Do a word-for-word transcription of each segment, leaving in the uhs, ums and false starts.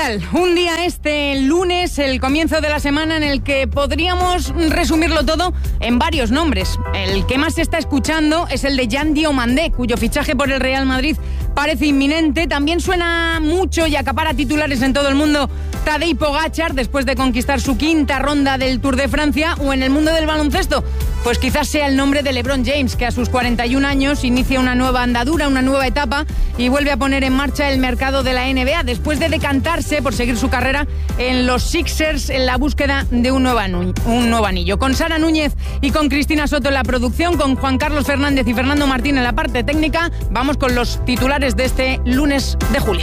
tal? Un día este lunes, el comienzo de la semana en el que podríamos resumirlo todo en varios nombres. El que más se está escuchando es el de Jan Diomandé, cuyo fichaje por el Real Madrid parece inminente. También suena mucho y acapara titulares en todo el mundo Tadej Pogačar, después de conquistar su quinta ronda del Tour de Francia. O en el mundo del baloncesto, pues quizás sea el nombre de LeBron James, que a sus cuarenta y un años inicia una nueva andadura, una nueva etapa y vuelve a poner en marcha el mercado de la N B A, después de decantarse por seguir su carrera en los Sixers en la búsqueda de un nuevo, anu- un nuevo anillo. Con Sara Núñez y con Cristina Soto en la producción, con Juan Carlos Fernández y Fernando Martín en la parte técnica, vamos con los titulares de este lunes de julio.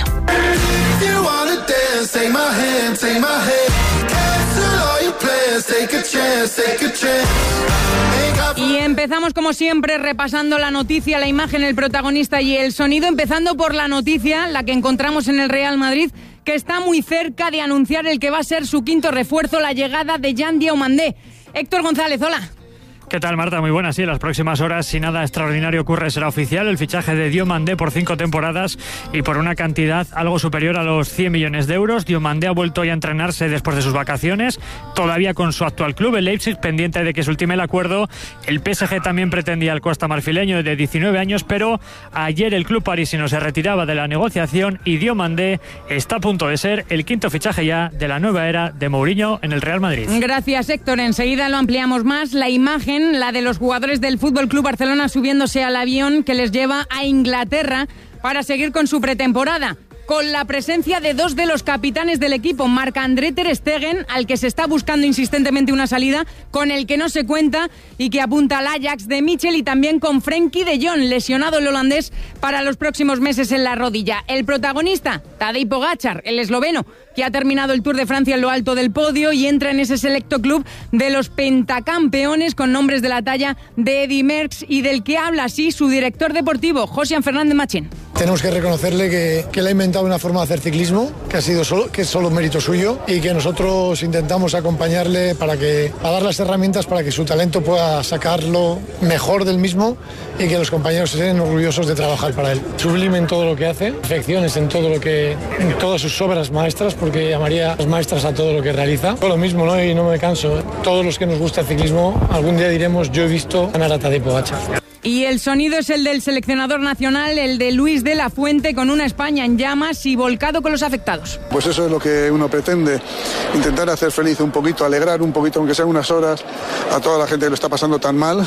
Y empezamos como siempre repasando la noticia, la imagen, el protagonista y el sonido, empezando por la noticia, la que encontramos en el Real Madrid, que está muy cerca de anunciar el que va a ser su quinto refuerzo, la llegada de Jan Diomandé. Héctor González, hola. ¿Qué tal, Marta? Muy buenas. Sí, en las próximas horas, si nada extraordinario ocurre, será oficial el fichaje de Diomandé por cinco temporadas y por una cantidad algo superior a los cien millones de euros. Diomandé ha vuelto hoy a entrenarse después de sus vacaciones, todavía con su actual club, el Leipzig, pendiente de que se ultime el acuerdo. El P S G también pretendía al costa marfileño de diecinueve años, pero ayer el club parisino se retiraba de la negociación y Diomandé está a punto de ser el quinto fichaje ya de la nueva era de Mourinho en el Real Madrid. Gracias, Héctor. Enseguida lo ampliamos más. La imagen, la de los jugadores del F C Barcelona subiéndose al avión que les lleva a Inglaterra para seguir con su pretemporada, con la presencia de dos de los capitanes del equipo, Marc-André ter Stegen, al que se está buscando insistentemente una salida, con el que no se cuenta y que apunta al Ajax de Michel, y también con Frenkie de Jong, lesionado el holandés para los próximos meses en la rodilla. El protagonista, Tadej Pogačar, el esloveno, que ha terminado el Tour de Francia en lo alto del podio y entra en ese selecto club de los pentacampeones con nombres de la talla de Eddy Merckx, y del que habla así su director deportivo, José Fernández Machín. Tenemos que reconocerle que, que le ha inventado una forma de hacer ciclismo, que ha sido solo, que es solo mérito suyo, y que nosotros intentamos acompañarle para que, para dar las herramientas para que su talento pueda sacarlo mejor del mismo y que los compañeros estén orgullosos de trabajar para él. Sublime en todo lo que hace, perfecciones en todo lo que, en todas sus obras maestras, porque llamaría las maestras a todo lo que realiza. Todo lo mismo, ¿no? Y no me canso. Todos los que nos gusta el ciclismo, algún día diremos, yo he visto ganar a Tadej Pogačar. Y el sonido es el del seleccionador nacional, el de Luis de la Fuente, con una España en llamas y volcado con los afectados. Pues eso es lo que uno pretende, intentar hacer feliz un poquito, alegrar un poquito, aunque sean unas horas, a toda la gente que lo está pasando tan mal,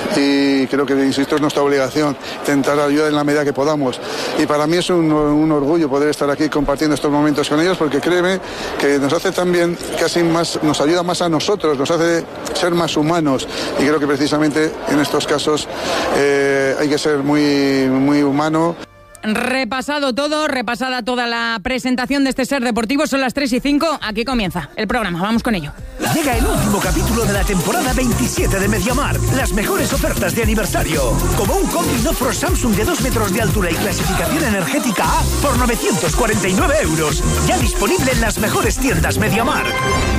y creo que, insisto, es nuestra obligación intentar ayudar en la medida que podamos. Y para mí es un, un orgullo poder estar aquí compartiendo estos momentos con ellos, porque créeme que nos hace también casi más, nos ayuda más a nosotros, nos hace ser más humanos, y creo que precisamente en estos casos Eh, hay que ser muy, muy humano. Repasado todo, repasada toda la presentación de este Ser Deportivo, son las tres y cinco, aquí comienza el programa, vamos con ello. Llega el último capítulo de la temporada veintisiete de MediaMarkt. Las mejores ofertas de aniversario, como un combi Nofro Samsung de dos metros de altura y clasificación energética A por novecientos cuarenta y nueve euros. Ya disponible en las mejores tiendas MediaMarkt.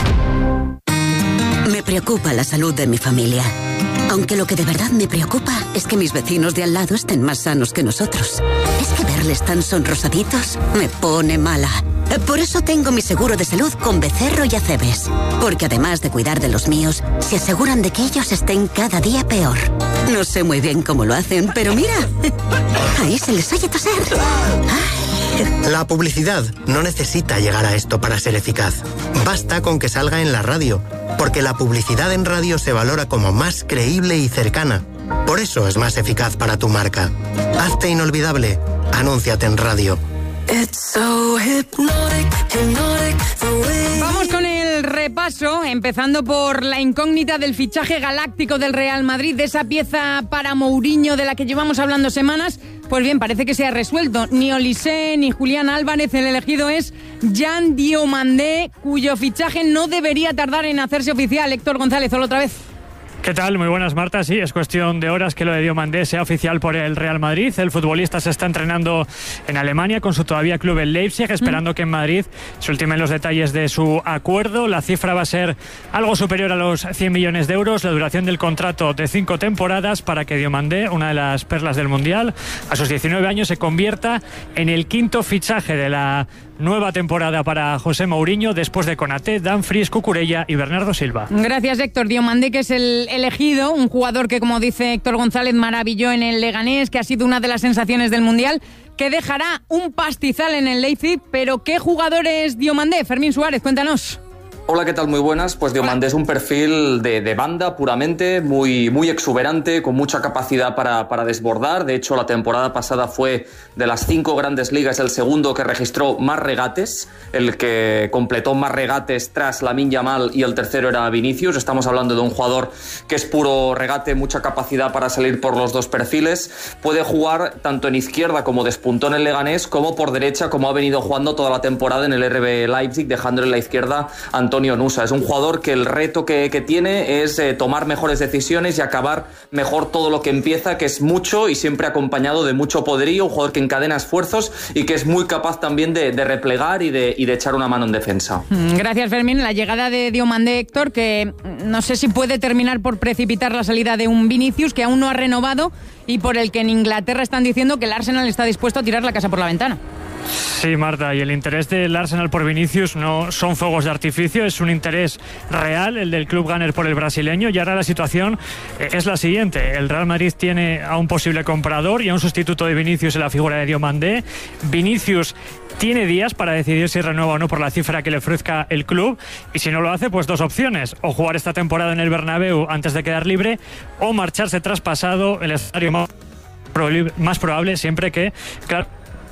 Me preocupa la salud de mi familia. Aunque lo que de verdad me preocupa es que mis vecinos de al lado estén más sanos que nosotros. Es que verles tan sonrosaditos me pone mala. Por eso tengo mi seguro de salud con Becerro y Acebes. Porque además de cuidar de los míos, se aseguran de que ellos estén cada día peor. No sé muy bien cómo lo hacen, pero mira, ahí se les oye toser. Ay. La publicidad no necesita llegar a esto para ser eficaz. Basta con que salga en la radio, porque la publicidad en radio se valora como más creíble y cercana. Por eso es más eficaz para tu marca. Hazte inolvidable. Anúnciate en radio. Vamos con el repaso, empezando por la incógnita del fichaje galáctico del Real Madrid, de esa pieza para Mourinho de la que llevamos hablando semanas. Pues bien, parece que se ha resuelto. Ni Olise ni Julián Álvarez, el elegido es Jan Diomandé, cuyo fichaje no debería tardar en hacerse oficial. Héctor González, hola otra vez. ¿Qué tal? Muy buenas, Marta. Sí, es cuestión de horas que lo de Diomandé sea oficial por el Real Madrid. El futbolista se está entrenando en Alemania con su todavía club el Leipzig, esperando mm. que en Madrid se ultimen los detalles de su acuerdo. La cifra va a ser algo superior a los cien millones de euros, la duración del contrato de cinco temporadas, para que Diomandé, una de las perlas del Mundial, a sus diecinueve años se convierta en el quinto fichaje de la nueva temporada para José Mourinho después de Konaté, Dumfries, Cucurella y Bernardo Silva. Gracias, Héctor. Diomandé, que es el elegido, un jugador que, como dice Héctor González, maravilló en el Leganés, que ha sido una de las sensaciones del Mundial, que dejará un pastizal en el Leipzig. Pero ¿qué jugador es Diomandé? Fermín Suárez, cuéntanos. Hola, ¿qué tal? Muy buenas. Pues Diomandé es un perfil de, de banda puramente, muy, muy exuberante, con mucha capacidad para, para desbordar. De hecho, la temporada pasada fue de las cinco grandes ligas el segundo que registró más regates, el que completó más regates tras Lamine Yamal, y el tercero era Vinicius. Estamos hablando de un jugador que es puro regate, mucha capacidad para salir por los dos perfiles. Puede jugar tanto en izquierda como despuntó en el Leganés, como por derecha, como ha venido jugando toda la temporada en el R B Leipzig, dejándole en la izquierda a Antonio Nusa. Es un jugador que el reto que, que tiene es eh, tomar mejores decisiones y acabar mejor todo lo que empieza, que es mucho y siempre acompañado de mucho poderío, un jugador que encadena esfuerzos y que es muy capaz también de, de replegar y de, y de echar una mano en defensa. Gracias, Fermín. La llegada de Diomandé, Héctor, que no sé si puede terminar por precipitar la salida de un Vinicius que aún no ha renovado y por el que en Inglaterra están diciendo que el Arsenal está dispuesto a tirar la casa por la ventana. Sí, Marta, y el interés del Arsenal por Vinicius no son fuegos de artificio, es un interés real, el del club Gunner por el brasileño. Y ahora la situación es la siguiente: el Real Madrid tiene a un posible comprador y a un sustituto de Vinicius en la figura de Diomandé. Vinicius tiene días para decidir si renueva o no por la cifra que le ofrezca el club, y si no lo hace, pues dos opciones: o jugar esta temporada en el Bernabéu antes de quedar libre, o marcharse traspasado, el escenario más probable, más probable siempre que, claro,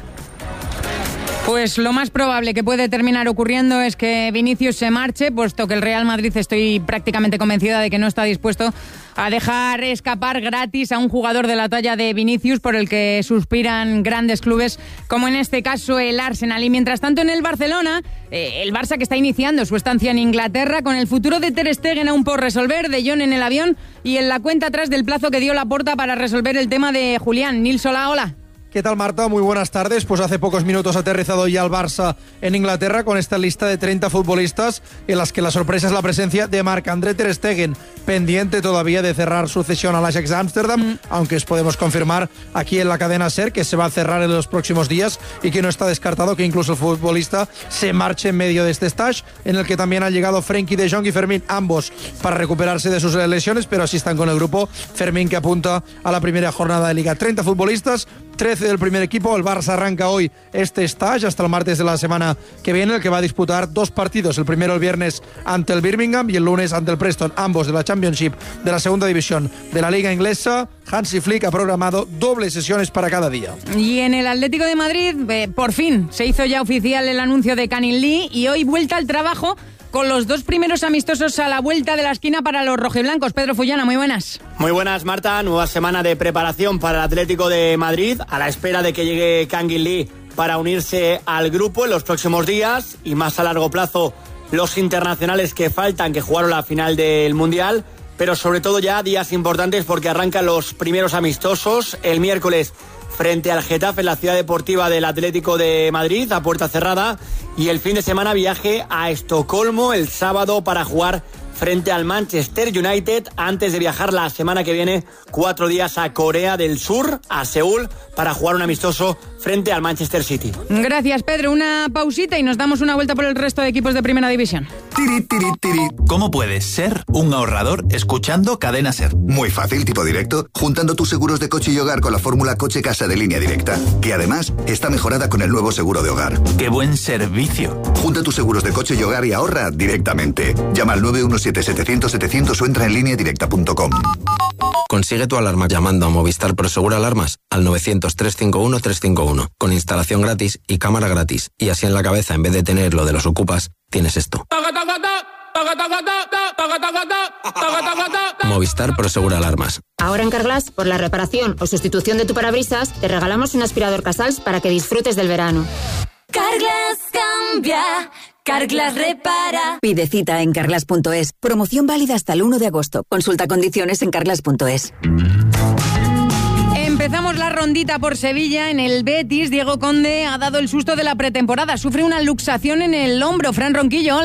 pues lo más probable que puede terminar ocurriendo es que Vinicius se marche, puesto que el Real Madrid, estoy prácticamente convencida de que no está dispuesto a dejar escapar gratis a un jugador de la talla de Vinicius, por el que suspiran grandes clubes, como en este caso el Arsenal. Y mientras tanto, en el Barcelona, eh, el Barça, que está iniciando su estancia en Inglaterra, con el futuro de Ter Stegen aún por resolver, De Jong en el avión y en la cuenta atrás del plazo que dio Laporta para resolver el tema de Julián. Nils Solá, hola. ¿Qué tal, Marta? Muy buenas tardes. Pues hace pocos minutos ha aterrizado ya el Barça en Inglaterra con esta lista de treinta futbolistas, en las que la sorpresa es la presencia de Marc-André Ter Stegen, pendiente todavía de cerrar su cesión al Ajax Ámsterdam, mm. aunque os podemos confirmar aquí en la cadena SER que se va a cerrar en los próximos días y que no está descartado que incluso el futbolista se marche en medio de este stage, en el que también han llegado Frenkie de Jong y Fermín, ambos para recuperarse de sus lesiones, pero así están con el grupo. Fermín, que apunta a la primera jornada de Liga. treinta futbolistas, trece del primer equipo. El Barça arranca hoy este stage hasta el martes de la semana que viene, el que va a disputar dos partidos, el primero el viernes ante el Birmingham y el lunes ante el Preston, ambos de la Championship, de la segunda división de la Liga Inglesa. Hansi Flick ha programado dobles sesiones para cada día. Y en el Atlético de Madrid, eh, por fin se hizo ya oficial el anuncio de Canin Lee, y hoy vuelta al trabajo con los dos primeros amistosos a la vuelta de la esquina para los rojiblancos. Pedro Fullana, muy buenas. Muy buenas, Marta. Nueva semana de preparación para el Atlético de Madrid, a la espera de que llegue Canin Lee para unirse al grupo en los próximos días, y más a largo plazo los internacionales que faltan, que jugaron la final del Mundial, pero sobre todo ya días importantes porque arrancan los primeros amistosos el miércoles frente al Getafe en la ciudad deportiva del Atlético de Madrid, a puerta cerrada, y el fin de semana viaje a Estocolmo el sábado para jugar frente al Manchester United, antes de viajar la semana que viene cuatro días a Corea del Sur, a Seúl, para jugar un amistoso frente al Manchester City. Gracias, Pedro. Una pausita y nos damos una vuelta por el resto de equipos de Primera División. Tiri, tiri, tiri. ¿Cómo puedes ser un ahorrador escuchando Cadena SER? Muy fácil, tipo directo, juntando tus seguros de coche y hogar con la fórmula Coche Casa de Línea Directa, que además está mejorada con el nuevo seguro de hogar. ¡Qué buen servicio! Junta tus seguros de coche y hogar y ahorra directamente. Llama al nueve uno siete, setecientos, setecientos o entra en línea directa punto com. Consigue tu alarma llamando a Movistar Prosegur Alarmas al novecientos, trescientos cincuenta y uno, trescientos cincuenta y uno, con instalación gratis y cámara gratis. Y así en la cabeza, en vez de tener lo de los ocupas, tienes esto. Movistar Prosegur Alarmas. Ahora en Carglass, por la reparación o sustitución de tu parabrisas, te regalamos un aspirador Casals para que disfrutes del verano. Carglass cambia, Carglass repara. Pide cita en carglass punto es. Promoción válida hasta el uno de agosto. Consulta condiciones en carglass punto es. Empezamos la rondita por Sevilla. En el Betis, Diego Conde ha dado el susto de la pretemporada. Sufre una luxación en el hombro. Fran Ronquillo, hola.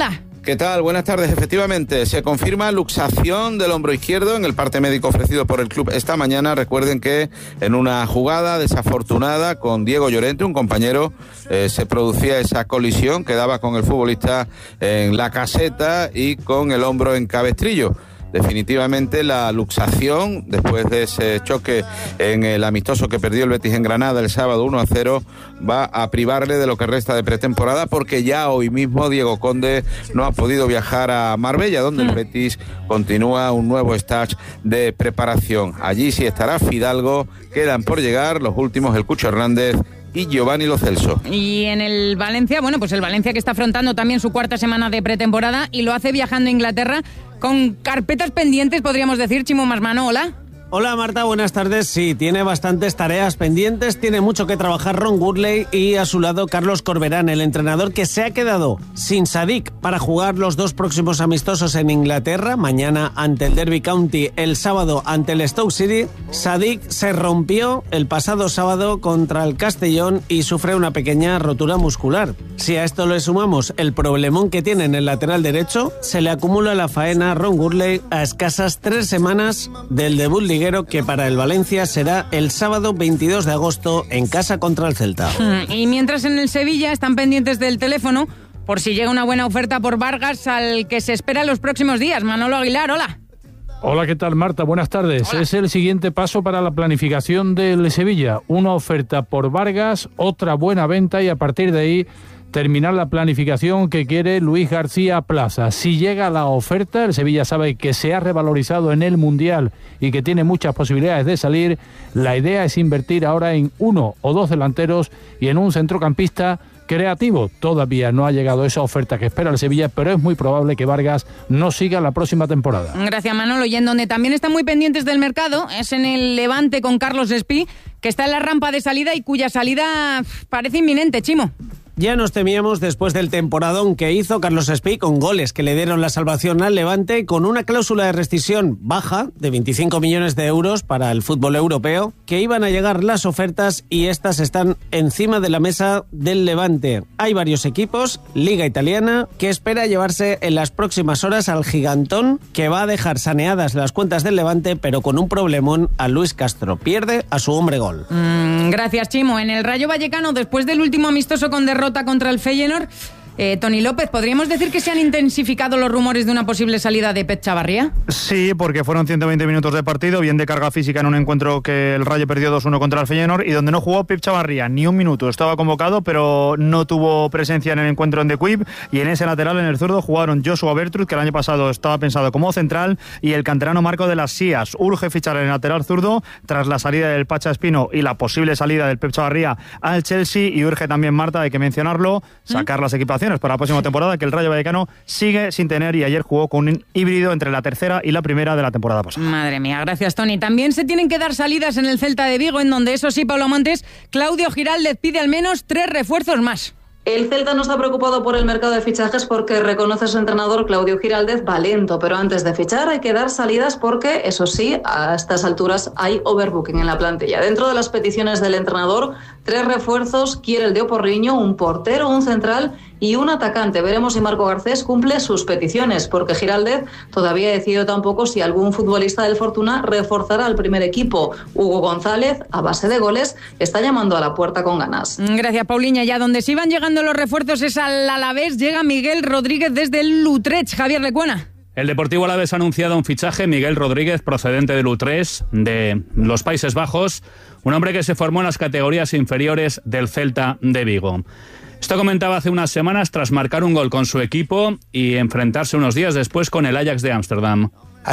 ¿Qué tal? Buenas tardes. Efectivamente, se confirma luxación del hombro izquierdo en el parte médico ofrecido por el club esta mañana. Recuerden que en una jugada desafortunada con Diego Llorente, un compañero, eh, se producía esa colisión que daba con el futbolista en la caseta y con el hombro en cabestrillo. Definitivamente la luxación, después de ese choque en el amistoso que perdió el Betis en Granada el sábado uno a cero, va a privarle de lo que resta de pretemporada, porque ya hoy mismo Diego Conde no ha podido viajar a Marbella, donde el Betis continúa un nuevo stage de preparación. Allí sí estará Fidalgo, quedan por llegar los últimos, el Cucho Hernández y Giovanni Lo Celso. Y en el Valencia, bueno, pues el Valencia que está afrontando también su cuarta semana de pretemporada y lo hace viajando a Inglaterra con carpetas pendientes, podríamos decir. Chimo Masmano, hola. Hola Marta, buenas tardes. Sí, tiene bastantes tareas pendientes, tiene mucho que trabajar Ron Gurley y a su lado Carlos Corberán, el entrenador que se ha quedado sin Sadik para jugar los dos próximos amistosos en Inglaterra, mañana ante el Derby County, el sábado ante el Stoke City. Sadik se rompió el pasado sábado contra el Castellón y sufre una pequeña rotura muscular. Si a esto le sumamos el problemón que tiene en el lateral derecho, se le acumula la faena a Ron Gurley a escasas tres semanas del debut liguero que para el Valencia será el sábado veintidós de agosto en casa contra el Celta. Y mientras en el Sevilla están pendientes del teléfono por si llega una buena oferta por Vargas, al que se espera en los próximos días. Manolo Aguilar, hola. Hola, ¿qué tal, Marta? Buenas tardes. Hola. Es el siguiente paso para la planificación del Sevilla. Una oferta por Vargas, otra buena venta y a partir de ahí terminar la planificación que quiere Luis García Plaza. Si llega la oferta, el Sevilla sabe que se ha revalorizado en el Mundial y que tiene muchas posibilidades de salir. La idea es invertir ahora en uno o dos delanteros y en un centrocampista creativo. Todavía no ha llegado esa oferta que espera el Sevilla, pero es muy probable que Vargas no siga la próxima temporada. Gracias, Manolo. Y en donde también están muy pendientes del mercado es en el Levante con Carlos Espí, que está en la rampa de salida y cuya salida parece inminente, Chimo. Ya nos temíamos después del temporadón que hizo Carlos Espí con goles que le dieron la salvación al Levante, con una cláusula de rescisión baja de veinticinco millones de euros para el fútbol europeo, que iban a llegar las ofertas y estas están encima de la mesa del Levante. Hay varios equipos, Liga Italiana, que espera llevarse en las próximas horas al gigantón, que va a dejar saneadas las cuentas del Levante, pero con un problemón a Luis Castro. Pierde a su hombre gol. Mm, gracias, Chimo. En el Rayo Vallecano, después del último amistoso con derrota contra el Feyenoord, eh, Tony López, ¿podríamos decir que se han intensificado los rumores de una posible salida de Pep Chavarría? Sí, porque fueron ciento veinte minutos de partido, bien de carga física en un encuentro que el Rayo perdió dos uno contra el Feyenoord y donde no jugó Pep Chavarría ni un minuto. Estaba convocado, pero no tuvo presencia en el encuentro en The Quip, y en ese lateral, en el zurdo, jugaron Joshua Bertrud, que el año pasado estaba pensado como central, y el canterano Marco de las Sías. Urge fichar en el lateral zurdo tras la salida del Pacha Espino y la posible salida del Pep Chavarría al Chelsea, y urge también, Marta, hay que mencionarlo, sacar ¿Mm? las equipaciones para la próxima temporada, que el Rayo Vallecano sigue sin tener, y ayer jugó con un híbrido entre la tercera y la primera de la temporada pasada. Madre mía, gracias, Tony. También se tienen que dar salidas en el Celta de Vigo, en donde, eso sí, Pablo Montes, Claudio Giraldez pide al menos tres refuerzos más. El Celta no está preocupado por el mercado de fichajes porque reconoce a su entrenador Claudio Giraldez va lento, pero antes de fichar hay que dar salidas porque, eso sí, a estas alturas hay overbooking en la plantilla. Dentro de las peticiones del entrenador, tres refuerzos quiere el de Oporriño, un portero, un central y un atacante. Veremos si Marco Garcés cumple sus peticiones, porque Giraldez todavía ha decidido tampoco si algún futbolista del Fortuna reforzará al primer equipo. Hugo González, a base de goles, está llamando a la puerta con ganas. Gracias, Pauliña. Ya donde se iban llegando los refuerzos es al Alavés. Llega Miguel Rodríguez desde el Utrecht. Javier Lecuona. El Deportivo Alavés ha anunciado un fichaje, Miguel Rodríguez, procedente del Utrecht, de los Países Bajos, un hombre que se formó en las categorías inferiores del Celta de Vigo. Esto comentaba hace unas semanas tras marcar un gol con su equipo y enfrentarse unos días después con el Ajax de Ámsterdam.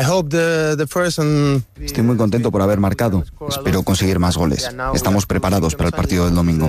Estoy muy contento por haber marcado. Espero conseguir más goles. Estamos preparados para el partido del domingo.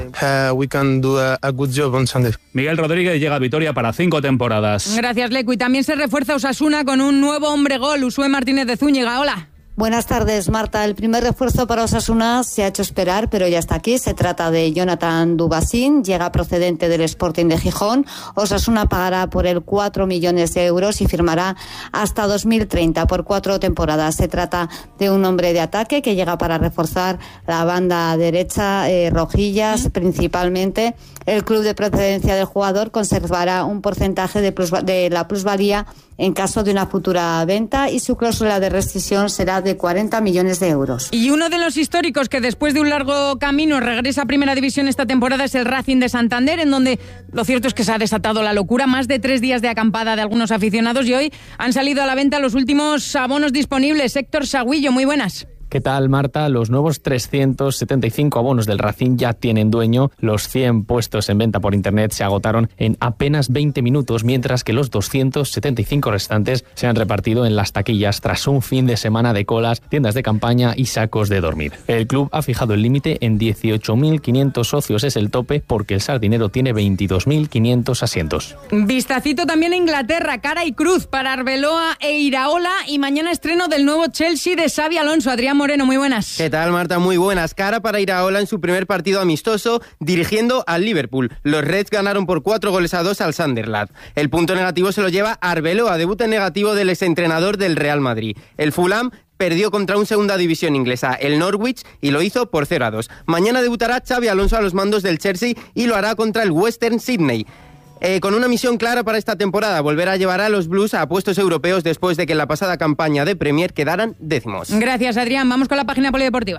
Miguel Rodríguez llega a Vitoria para cinco temporadas. Gracias, Lecu. Y también se refuerza Osasuna con un nuevo hombre gol, Usué Martínez de Zúñiga. Hola. Buenas tardes, Marta. El primer refuerzo para Osasuna se ha hecho esperar, pero ya está aquí. Se trata de Jonathan Dubasín, llega procedente del Sporting de Gijón. Osasuna pagará por él cuatro millones de euros y firmará hasta dos mil treinta por cuatro temporadas. Se trata de un hombre de ataque que llega para reforzar la banda derecha, eh, rojillas, ¿Mm? principalmente El club de procedencia del jugador conservará un porcentaje de, plus, de la plusvalía en caso de una futura venta y su cláusula de rescisión será de cuarenta millones de euros. Y uno de los históricos que después de un largo camino regresa a Primera División esta temporada es el Racing de Santander, en donde lo cierto es que se ha desatado la locura. Más de tres días de acampada de algunos aficionados y hoy han salido a la venta los últimos abonos disponibles. Héctor Sagüillo, muy buenas. ¿Qué tal, Marta? Los nuevos trescientos setenta y cinco abonos del Racing ya tienen dueño. Los cien puestos en venta por internet se agotaron en apenas veinte minutos, mientras que los doscientos setenta y cinco restantes se han repartido en las taquillas tras un fin de semana de colas, tiendas de campaña y sacos de dormir. El club ha fijado el límite en dieciocho mil quinientos socios, es el tope, porque el Sardinero tiene veintidós mil quinientos asientos. Vistacito también a Inglaterra, cara y cruz para Arbeloa e Iraola, y mañana estreno del nuevo Chelsea de Xabi Alonso. Adrián Moreno, muy buenas. ¿Qué tal, Marta? Muy buenas. Cara para Iraola en su primer partido amistoso dirigiendo al Liverpool. Los Reds ganaron por cuatro goles a dos al Sunderland. El punto negativo se lo lleva Arbeloa, debut en negativo del exentrenador del Real Madrid. El Fulham perdió contra un segunda división inglesa, el Norwich, y lo hizo por cero a dos. Mañana debutará Xabi Alonso a los mandos del Chelsea y lo hará contra el Western Sydney. Eh, con una misión clara para esta temporada, volver a llevar a los Blues a puestos europeos después de que en la pasada campaña de Premier quedaran décimos. Gracias, Adrián. Vamos con la página polideportiva.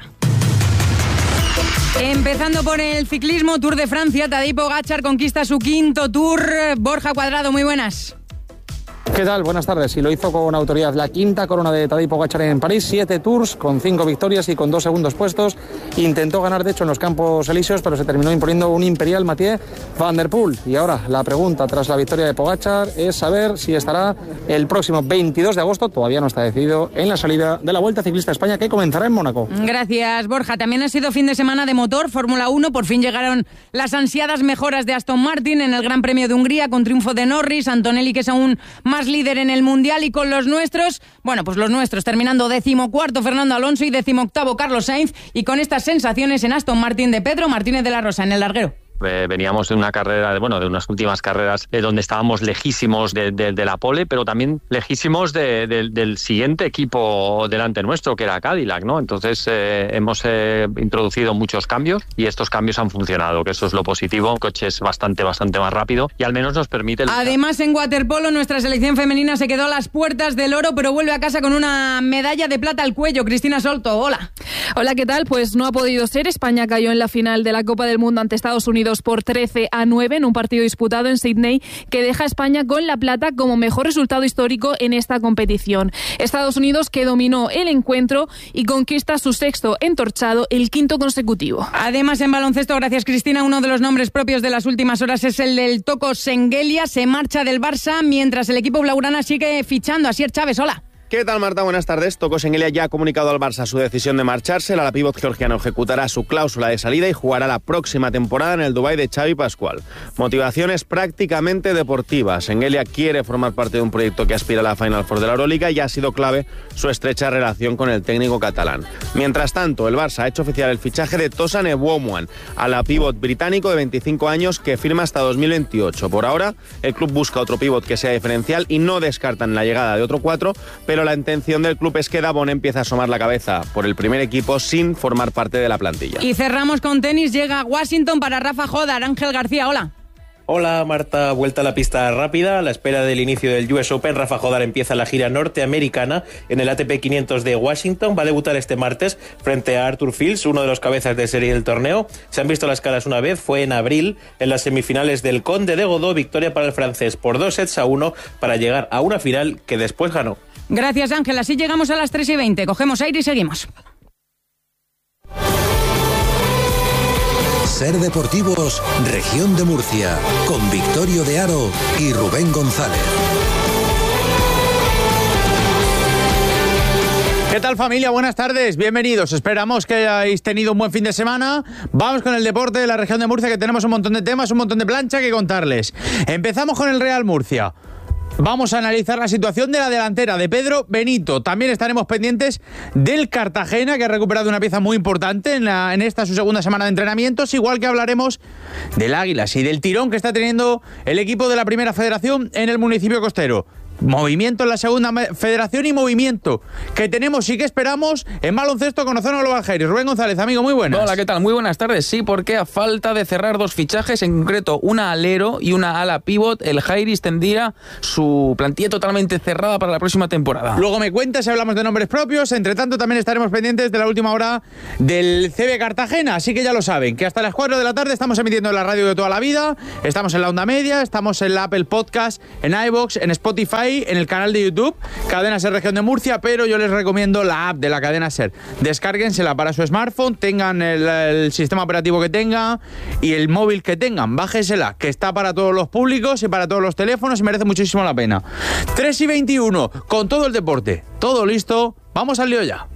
Empezando por el ciclismo, Tour de Francia, Tadej Pogačar conquista su quinto Tour. Borja Cuadrado, muy buenas. ¿Qué tal? Buenas tardes. Y lo hizo con autoridad. La quinta corona de Tadej Pogačar en París, siete tours con cinco victorias y con dos segundos puestos. Intentó ganar, de hecho, en los Campos Elíseos, pero se terminó imponiendo un imperial Mathieu Van Der Poel. Y ahora la pregunta tras la victoria de Pogačar es saber si estará el próximo veintidós de agosto, todavía no está decidido, en la salida de la Vuelta Ciclista a España, que comenzará en Mónaco. Gracias, Borja. También ha sido fin de semana de motor, Fórmula uno. Por fin llegaron las ansiadas mejoras de Aston Martin en el Gran Premio de Hungría, con triunfo de Norris, Antonelli, que es aún más líder en el Mundial, y con los nuestros, bueno, pues los nuestros, terminando decimocuarto Fernando Alonso y decimoctavo Carlos Sainz, y con estas sensaciones en Aston Martin de Pedro Martínez de la Rosa en el larguero. Eh, veníamos de una carrera, bueno, de unas últimas carreras eh, donde estábamos lejísimos de, de, de la pole, pero también lejísimos de, de, del siguiente equipo delante nuestro, que era Cadillac, ¿no? Entonces eh, hemos eh, introducido muchos cambios y estos cambios han funcionado, que eso es lo positivo. El coche es bastante, bastante más rápido y al menos nos permite... luchar. Además, en waterpolo, nuestra selección femenina se quedó a las puertas del oro, pero vuelve a casa con una medalla de plata al cuello. Cristina Solto, hola. Hola, ¿qué tal? Pues no ha podido ser. España cayó en la final de la Copa del Mundo ante Estados Unidos por trece a nueve en un partido disputado en Sydney, que deja a España con la plata como mejor resultado histórico en esta competición. Estados Unidos, que dominó el encuentro y conquista su sexto entorchado, el quinto consecutivo. Además, en baloncesto, gracias Cristina, uno de los nombres propios de las últimas horas es el del Toko Sengelia. Se marcha del Barça mientras el equipo blaugrana sigue fichando. Asier Chávez, hola. ¿Qué tal, Marta? Buenas tardes. Toko Sengelia ya ha comunicado al Barça su decisión de marcharse. La pívot georgiano ejecutará su cláusula de salida y jugará la próxima temporada en el Dubái de Xavi Pascual. Motivaciones prácticamente deportivas. Sengelia quiere formar parte de un proyecto que aspira a la Final Four de la Euroliga y ha sido clave su estrecha relación con el técnico catalán. Mientras tanto, el Barça ha hecho oficial el fichaje de Tosan Ewomwan, a la pívot británico de veinticinco años que firma hasta dos mil veintiocho. Por ahora, el club busca otro pívot que sea diferencial y no descartan la llegada de otro cuatro, pero Pero la intención del club es que Dabón empiece a asomar la cabeza por el primer equipo sin formar parte de la plantilla. Y cerramos con tenis. Llega a Washington para Rafa Jodar. Ángel García, hola. Hola, Marta. Vuelta a la pista rápida. A la espera del inicio del U S Open, Rafa Jodar empieza la gira norteamericana en el A T P quinientos de Washington. Va a debutar este martes frente a Arthur Fields, uno de los cabezas de serie del torneo. Se han visto las caras una vez, fue en abril, en las semifinales del Conde de Godó. Victoria para el francés por dos sets a uno para llegar a una final que después ganó. Gracias, Ángel. Así llegamos a las tres y veinte. Cogemos aire y seguimos. Ser Deportivos, Región de Murcia, con Victorio de Aro y Rubén González. ¿Qué tal, familia? Buenas tardes, bienvenidos. Esperamos que hayáis tenido un buen fin de semana. Vamos con el deporte de la Región de Murcia, que tenemos un montón de temas, un montón de plancha que contarles. Empezamos con el Real Murcia. Vamos a analizar la situación de la delantera de Pedro Benito. También estaremos pendientes del Cartagena, que ha recuperado una pieza muy importante en, la, en esta su segunda semana de entrenamientos, igual que hablaremos del Águilas y del tirón que está teniendo el equipo de la Primera Federación en el municipio costero. movimiento en la segunda federación y movimiento que tenemos y que esperamos en baloncesto con Ozono Global Jairis. Rubén González, amigo, muy buenas. Hola, ¿qué tal? Muy buenas tardes. Sí, porque a falta de cerrar dos fichajes, en concreto una alero y una ala pivot, el Jairis tendría su plantilla totalmente cerrada para la próxima temporada. Luego me cuentas si hablamos de nombres propios. Entre tanto, también estaremos pendientes de la última hora del C B Cartagena, así que ya lo saben, que hasta las cuatro de la tarde estamos emitiendo en la radio de toda la vida, estamos en la onda media, estamos en la Apple Podcast, en iVoox, en Spotify, en el canal de YouTube, Cadena Ser Región de Murcia, pero yo les recomiendo la app de la Cadena Ser. Descárguensela para su smartphone, tengan el, el sistema operativo que tengan y el móvil que tengan, bájensela, que está para todos los públicos y para todos los teléfonos y merece muchísimo la pena. tres y veintiuno, con todo el deporte, todo listo, vamos al lío ya.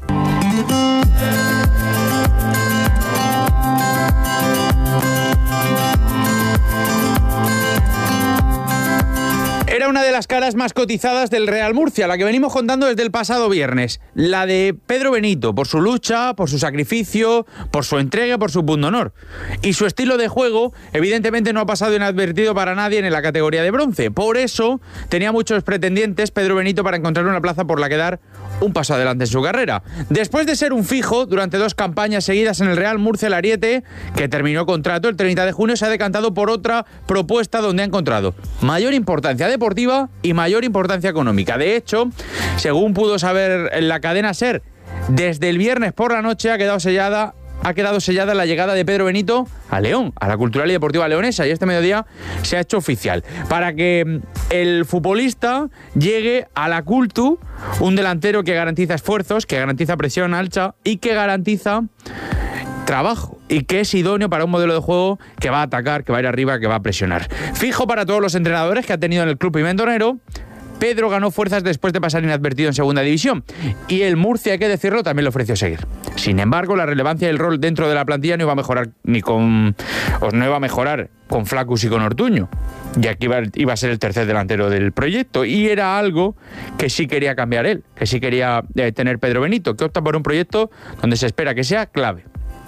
Era una de las caras más cotizadas del Real Murcia, la que venimos contando desde el pasado viernes. La de Pedro Benito, por su lucha, por su sacrificio, por su entrega, por su pundonor. Y su estilo de juego, evidentemente, no ha pasado inadvertido para nadie en la categoría de bronce. Por eso, tenía muchos pretendientes Pedro Benito para encontrar una plaza por la que dar un paso adelante en su carrera. Después de ser un fijo durante dos campañas seguidas en el Real Murcia, el ariete, que terminó contrato el treinta de junio, se ha decantado por otra propuesta donde ha encontrado mayor importancia deportiva y mayor importancia económica. De hecho, según pudo saber en la Cadena Ser, desde el viernes por la noche ha quedado sellada ha quedado sellada la llegada de Pedro Benito a León, a la Cultural y Deportiva Leonesa, y este mediodía se ha hecho oficial para que el futbolista llegue a la Cultu, un delantero que garantiza esfuerzos, que garantiza presión alta y que garantiza trabajo y que es idóneo para un modelo de juego que va a atacar, que va a ir arriba, que va a presionar. Fijo para todos los entrenadores que ha tenido en el club pimendonero, Pedro ganó fuerzas después de pasar inadvertido en segunda división y el Murcia, hay que decirlo, también le ofreció seguir. Sin embargo, la relevancia y el rol dentro de la plantilla no iba a mejorar ni con o no iba a mejorar con Flacus y con Ortuño, ya que iba, iba a ser el tercer delantero del proyecto, y era algo que sí quería cambiar él, que sí quería eh, tener Pedro Benito, que opta por un proyecto donde se espera que sea clave.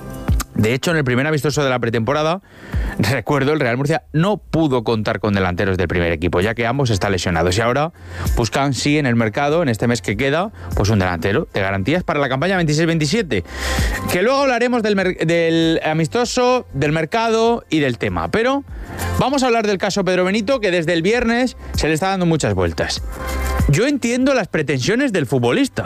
De hecho, en el primer amistoso de la pretemporada, recuerdo, el Real Murcia no pudo contar con delanteros del primer equipo, ya que ambos están lesionados. Y ahora buscan, sí, en el mercado, en este mes que queda, pues un delantero de garantías para la campaña veintiséis veintisiete. Que luego hablaremos del, del amistoso, del mercado y del tema. Pero vamos a hablar del caso Pedro Benito, que desde el viernes se le está dando muchas vueltas. Yo entiendo las pretensiones del futbolista.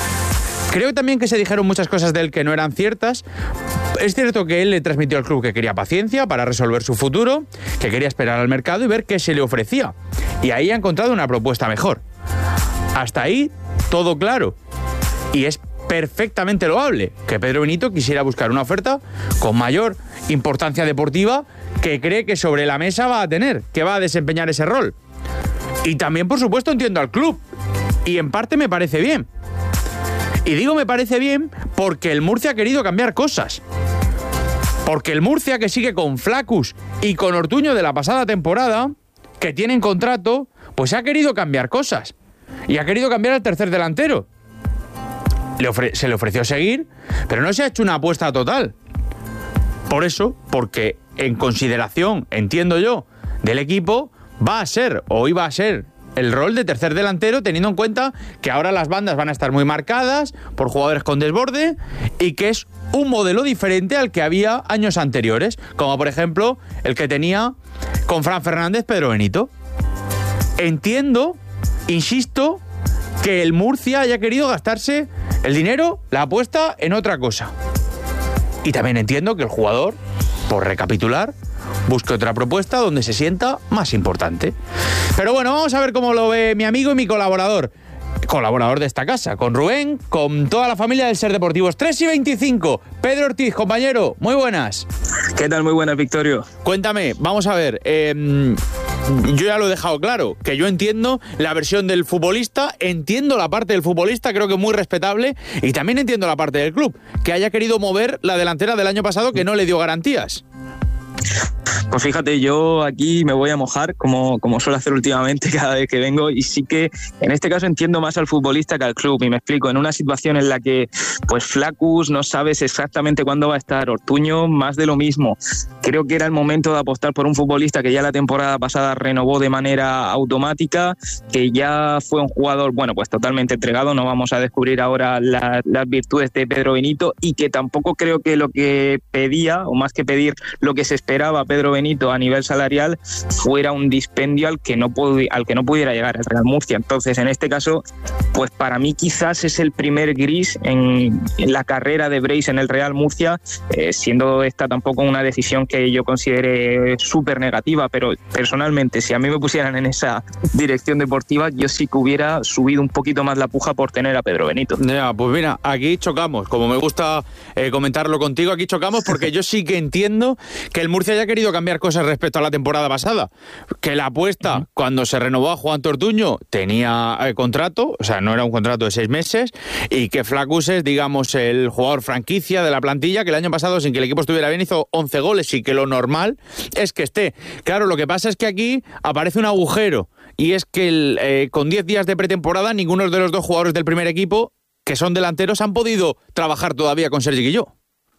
Creo también que se dijeron muchas cosas de él que no eran ciertas. Es cierto que él le transmitió al club que quería paciencia para resolver su futuro, que quería esperar al mercado y ver qué se le ofrecía. Y ahí ha encontrado una propuesta mejor. Hasta ahí, todo claro. Y es perfectamente loable que Pedro Benito quisiera buscar una oferta con mayor importancia deportiva que cree que sobre la mesa va a tener, que va a desempeñar ese rol. Y también, por supuesto, entiendo al club. Y en parte me parece bien. Y digo me parece bien porque el Murcia ha querido cambiar cosas. Porque el Murcia, que sigue con Flacus y con Ortuño de la pasada temporada, que tienen contrato, pues ha querido cambiar cosas. Y ha querido cambiar al tercer delantero. Le ofre- se le ofreció seguir, pero no se ha hecho una apuesta total. Por eso, porque en consideración, entiendo yo, del equipo, va a ser o iba a ser el rol de tercer delantero, teniendo en cuenta que ahora las bandas van a estar muy marcadas por jugadores con desborde y que es un modelo diferente al que había años anteriores, como por ejemplo el que tenía con Fran Fernández Pedro Benito. Entiendo, insisto, que el Murcia haya querido gastarse el dinero, la apuesta, en otra cosa. Y también entiendo que el jugador, por recapitular, busque otra propuesta donde se sienta más importante. Pero bueno, vamos a ver cómo lo ve mi amigo y mi colaborador. Colaborador de esta casa, con Rubén, con toda la familia del Ser Deportivos. tres y veinticinco. Pedro Ortiz, compañero, muy buenas. ¿Qué tal? Muy buenas, Victorio. Cuéntame, vamos a ver. Eh, yo ya lo he dejado claro, que yo entiendo la versión del futbolista, entiendo la parte del futbolista, creo que muy respetable, y también entiendo la parte del club, que haya querido mover la delantera del año pasado que no le dio garantías. Pues fíjate, yo aquí me voy a mojar como, como suelo hacer últimamente cada vez que vengo, y sí que en este caso entiendo más al futbolista que al club, y me explico. En una situación en la que pues Flaccus no sabes exactamente cuándo va a estar, Ortuño más de lo mismo, creo que era el momento de apostar por un futbolista que ya la temporada pasada renovó de manera automática, que ya fue un jugador, bueno, pues totalmente entregado. No vamos a descubrir ahora la, las virtudes de Pedro Benito, y que tampoco creo que lo que pedía, o más que pedir, lo que se esperaba Pedro Benito Benito a nivel salarial fuera un dispendio al que no pudi- al que no pudiera llegar el Real Murcia. Entonces, en este caso, pues para mí quizás es el primer gris en, en la carrera de Breis en el Real Murcia, eh, siendo esta tampoco una decisión que yo considere súper negativa, pero personalmente, si a mí me pusieran en esa dirección deportiva, yo sí que hubiera subido un poquito más la puja por tener a Pedro Benito. Ya, pues mira, aquí chocamos, como me gusta eh, comentarlo contigo, aquí chocamos porque yo sí que entiendo que el Murcia haya querido cambiar cosas respecto a la temporada pasada, que la apuesta uh-huh. cuando se renovó a Juan Ortuño tenía eh, contrato, o sea, no era un contrato de seis meses, y que Flaccus es, digamos, el jugador franquicia de la plantilla, que el año pasado, sin que el equipo estuviera bien, hizo once goles, y que lo normal es que esté. Claro, lo que pasa es que aquí aparece un agujero, y es que el, eh, con diez días de pretemporada, ninguno de los dos jugadores del primer equipo, que son delanteros, han podido trabajar todavía con Sergi Guilló.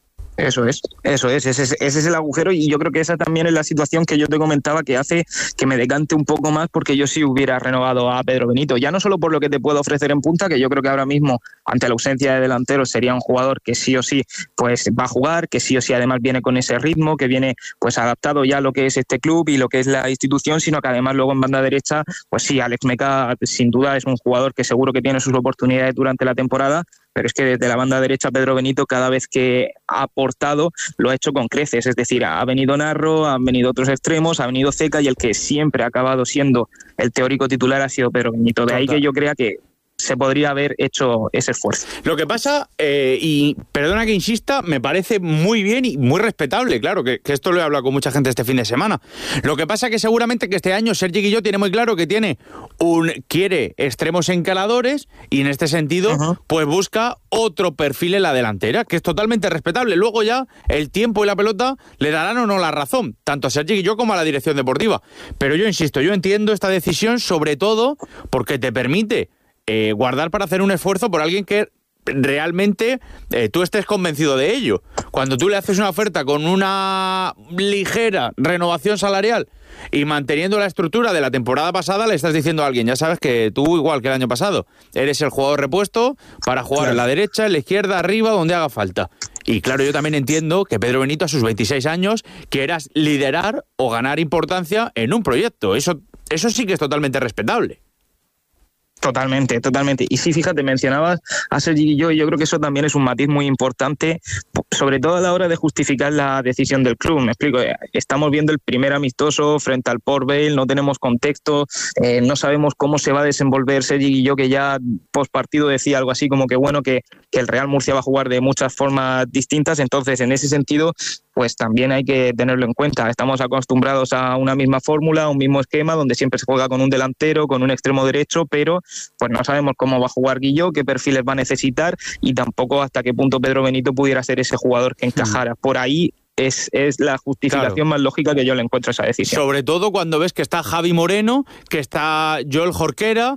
Eso es, eso es, ese es, ese es el agujero, y yo creo que esa también es la situación que yo te comentaba que hace que me decante un poco más, porque yo sí hubiera renovado a Pedro Benito, ya no solo por lo que te puedo ofrecer en punta, que yo creo que ahora mismo, ante la ausencia de delanteros, sería un jugador que sí o sí pues va a jugar, que sí o sí además viene con ese ritmo, que viene pues adaptado ya a lo que es este club y lo que es la institución, sino que además luego en banda derecha, pues sí, Alex Meca sin duda es un jugador que seguro que tiene sus oportunidades durante la temporada, pero es que desde la banda derecha Pedro Benito cada vez que ha aportado lo ha hecho con creces, es decir, ha venido Narro, han venido otros extremos, ha venido Ceca, y el que siempre ha acabado siendo el teórico titular ha sido Pedro Benito. De ahí que yo crea que se podría haber hecho ese esfuerzo. Lo que pasa, eh, y perdona que insista, me parece muy bien y muy respetable, claro, que, que esto lo he hablado con mucha gente este fin de semana. Lo que pasa que seguramente que este año Sergi Guilló tiene muy claro que tiene un quiere extremos encaladores, y en este sentido uh-huh. pues busca otro perfil en la delantera, que es totalmente respetable. Luego ya el tiempo y la pelota le darán o no la razón, tanto a Sergi Guilló como a la dirección deportiva. Pero yo insisto, yo entiendo esta decisión sobre todo porque te permite Eh, guardar para hacer un esfuerzo por alguien que realmente eh, tú estés convencido de ello. Cuando tú le haces una oferta con una ligera renovación salarial y manteniendo la estructura de la temporada pasada, le estás diciendo a alguien, ya sabes que tú, igual que el año pasado, eres el jugador repuesto para jugar claro. en la derecha, en la izquierda, arriba, donde haga falta. Y claro, yo también entiendo que Pedro Benito a sus veintiséis años quieras liderar o ganar importancia en un proyecto. Eso, eso sí que es totalmente respetable. Totalmente, totalmente. Y sí, fíjate, mencionabas a Sergi Guilló, y yo creo que eso también es un matiz muy importante, sobre todo a la hora de justificar la decisión del club. Me explico, estamos viendo el primer amistoso frente al Port Vale, no tenemos contexto, eh, no sabemos cómo se va a desenvolver Sergi Guilló, que ya post partido decía algo así como que bueno, que, que el Real Murcia va a jugar de muchas formas distintas. Entonces, en ese sentido, pues también hay que tenerlo en cuenta. Estamos acostumbrados a una misma fórmula, a un mismo esquema, donde siempre se juega con un delantero, con un extremo derecho, pero pues no sabemos cómo va a jugar Guilló, qué perfiles va a necesitar, y tampoco hasta qué punto Pedro Benito pudiera ser ese jugador que encajara. Por ahí es, es la justificación claro. más lógica que yo le encuentro a esa decisión. Sobre todo cuando ves que está Javi Moreno, que está Joel Jorquera,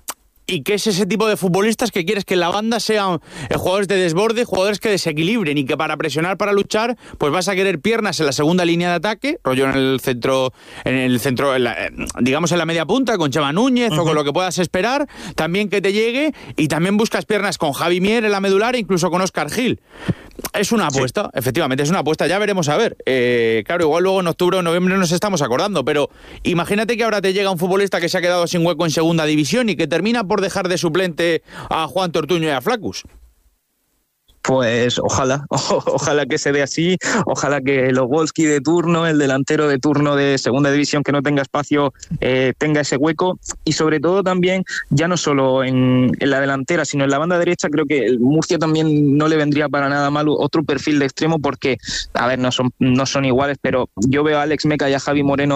y que es ese tipo de futbolistas que quieres que en la banda sean jugadores de desborde, jugadores que desequilibren, y que para presionar, para luchar, pues vas a querer piernas en la segunda línea de ataque, rollo en el centro, en el centro, en la, digamos en la media punta, con Chema Núñez uh-huh. o con lo que puedas esperar, también que te llegue, y también buscas piernas con Javi Mier en la medular e incluso con Óscar Gil. Es una apuesta, sí. efectivamente, es una apuesta, ya veremos a ver. Eh, claro, igual luego en octubre o noviembre nos estamos acordando, pero imagínate que ahora te llega un futbolista que se ha quedado sin hueco en segunda división y que termina por dejar de suplente a Juan Ortuño y a Flaccus. Pues ojalá, o, ojalá que se dé así, ojalá que Lowolski de turno, el delantero de turno de segunda división que no tenga espacio, eh, tenga ese hueco, y sobre todo también, ya no solo en, en la delantera, sino en la banda derecha, creo que el Murcia también no le vendría para nada mal otro perfil de extremo, porque, a ver, no son, no son iguales, pero yo veo a Alex Meca y a Javi Moreno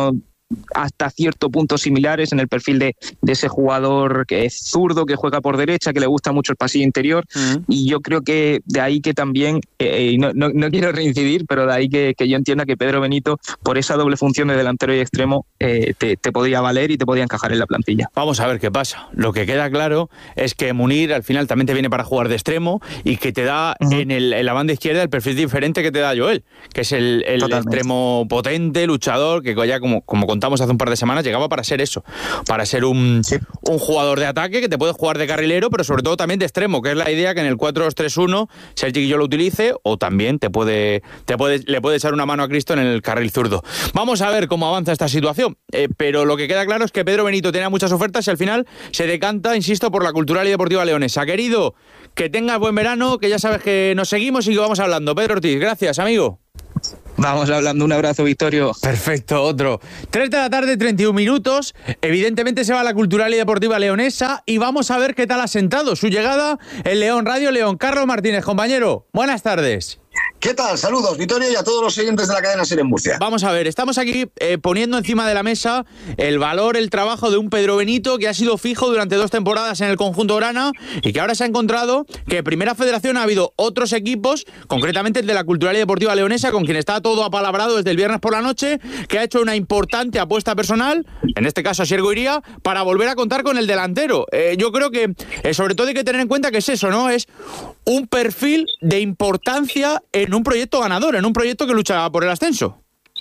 hasta cierto punto similares en el perfil de, de ese jugador que es zurdo, que juega por derecha, que le gusta mucho el pasillo interior, uh-huh. y yo creo que de ahí que también, eh, no, no, no quiero reincidir, pero de ahí que, que yo entienda que Pedro Benito, por esa doble función de delantero y extremo, eh, te, te podía valer y te podía encajar en la plantilla. Vamos a ver qué pasa. Lo que queda claro es que Munir al final también te viene para jugar de extremo y que te da uh-huh. en, el, en la banda izquierda el perfil diferente que te da Joel, que es el, el extremo potente, luchador, que ya como, como contamos hace un par de semanas, llegaba para ser eso, para ser un, sí. un jugador de ataque que te puede jugar de carrilero, pero sobre todo también de extremo, que es la idea que en el cuatro dos tres uno Sergi yo lo utilice, o también te puede, te puede, le puede echar una mano a Cristo en el carril zurdo. Vamos a ver cómo avanza esta situación, eh, pero lo que queda claro es que Pedro Benito tenía muchas ofertas y al final se decanta, insisto, por la Cultural y Deportiva Leonesa. Querido, que tengas buen verano, que ya sabes que nos seguimos y que vamos hablando. Pedro Ortiz, gracias, amigo. Vamos hablando, un abrazo, Victorio. Perfecto, otro. tres de la tarde, treinta y un minutos. Evidentemente se va a la Cultural y Deportiva Leonesa y vamos a ver qué tal ha sentado su llegada en León Radio León. Carlos Martínez, compañero, buenas tardes. ¿Qué tal? Saludos, Victoria, y a todos los oyentes de la cadena SER en Murcia. Vamos a ver, estamos aquí eh, poniendo encima de la mesa el valor, el trabajo de un Pedro Benito que ha sido fijo durante dos temporadas en el conjunto grana y que ahora se ha encontrado que en Primera Federación ha habido otros equipos, concretamente el de la Cultural y Deportiva Leonesa, con quien está todo apalabrado desde el viernes por la noche, que ha hecho una importante apuesta personal, en este caso a Siergo Iría, para volver a contar con el delantero. Eh, yo creo que eh, sobre todo hay que tener en cuenta que es eso, ¿no? Es un perfil de importancia en un proyecto ganador, en un proyecto que lucha por el ascenso.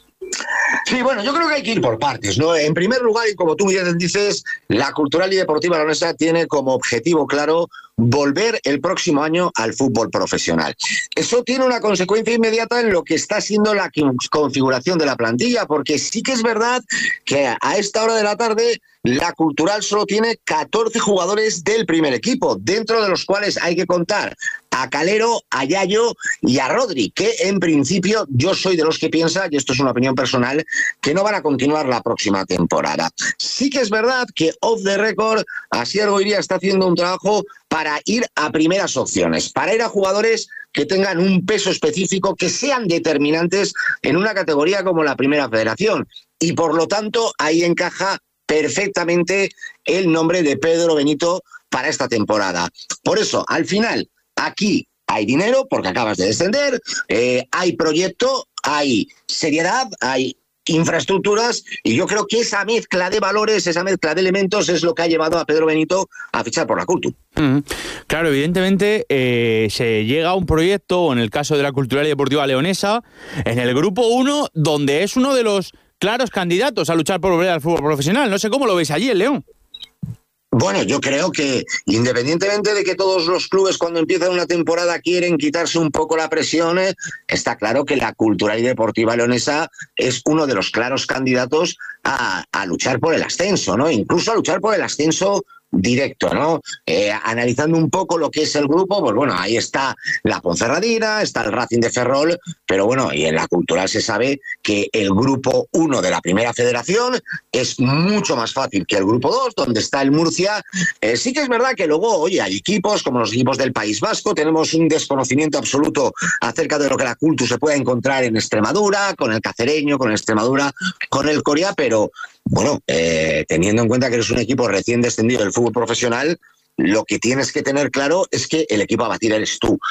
Sí, bueno, yo creo que hay que ir por partes, ¿no? En primer lugar, y como tú bien dices, la Cultural y Deportiva Leonesa tiene como objetivo claro volver el próximo año al fútbol profesional. Eso tiene una consecuencia inmediata en lo que está siendo la configuración de la plantilla, porque sí que es verdad que a esta hora de la tarde la Cultural solo tiene catorce jugadores del primer equipo, dentro de los cuales hay que contar a Calero, a Yayo y a Rodri, que en principio yo soy de los que piensa, y esto es una opinión personal, que no van a continuar la próxima temporada. Sí que es verdad que off the record, Asier Goiría está haciendo un trabajo para ir a primeras opciones, para ir a jugadores que tengan un peso específico, que sean determinantes en una categoría como la Primera Federación. Y por lo tanto, ahí encaja perfectamente el nombre de Pedro Benito para esta temporada. Por eso, al final, aquí hay dinero, porque acabas de descender, eh, hay proyecto, hay seriedad, hay infraestructuras, y yo creo que esa mezcla de valores, esa mezcla de elementos es lo que ha llevado a Pedro Benito a fichar por la Cultu. Mm, claro, evidentemente eh, se llega a un proyecto, o en el caso de la Cultural y Deportiva Leonesa, en el grupo uno, donde es uno de los claros candidatos a luchar por volver al fútbol profesional. No sé cómo lo veis allí en León. Bueno, yo creo que independientemente de que todos los clubes cuando empiezan una temporada quieren quitarse un poco la presión, eh, está claro que la Cultural y Deportiva Leonesa es uno de los claros candidatos a, a luchar por el ascenso, ¿no? Incluso a luchar por el ascenso directo, ¿no? Eh, analizando un poco lo que es el grupo, pues bueno, ahí está la Ponferradina, está el Racing de Ferrol, pero bueno, y en la Cultural se sabe que el grupo uno de la Primera Federación es mucho más fácil que el grupo dos, donde está el Murcia. Eh, sí que es verdad que luego, oye, hay equipos como los equipos del País Vasco, tenemos un desconocimiento absoluto acerca de lo que la Cultu se puede encontrar en Extremadura, con el Cacereño, con Extremadura, con el Coria, pero bueno, eh, teniendo en cuenta que eres un equipo recién descendido del fútbol profesional, lo que tienes que tener claro es que el equipo a batir eres tú.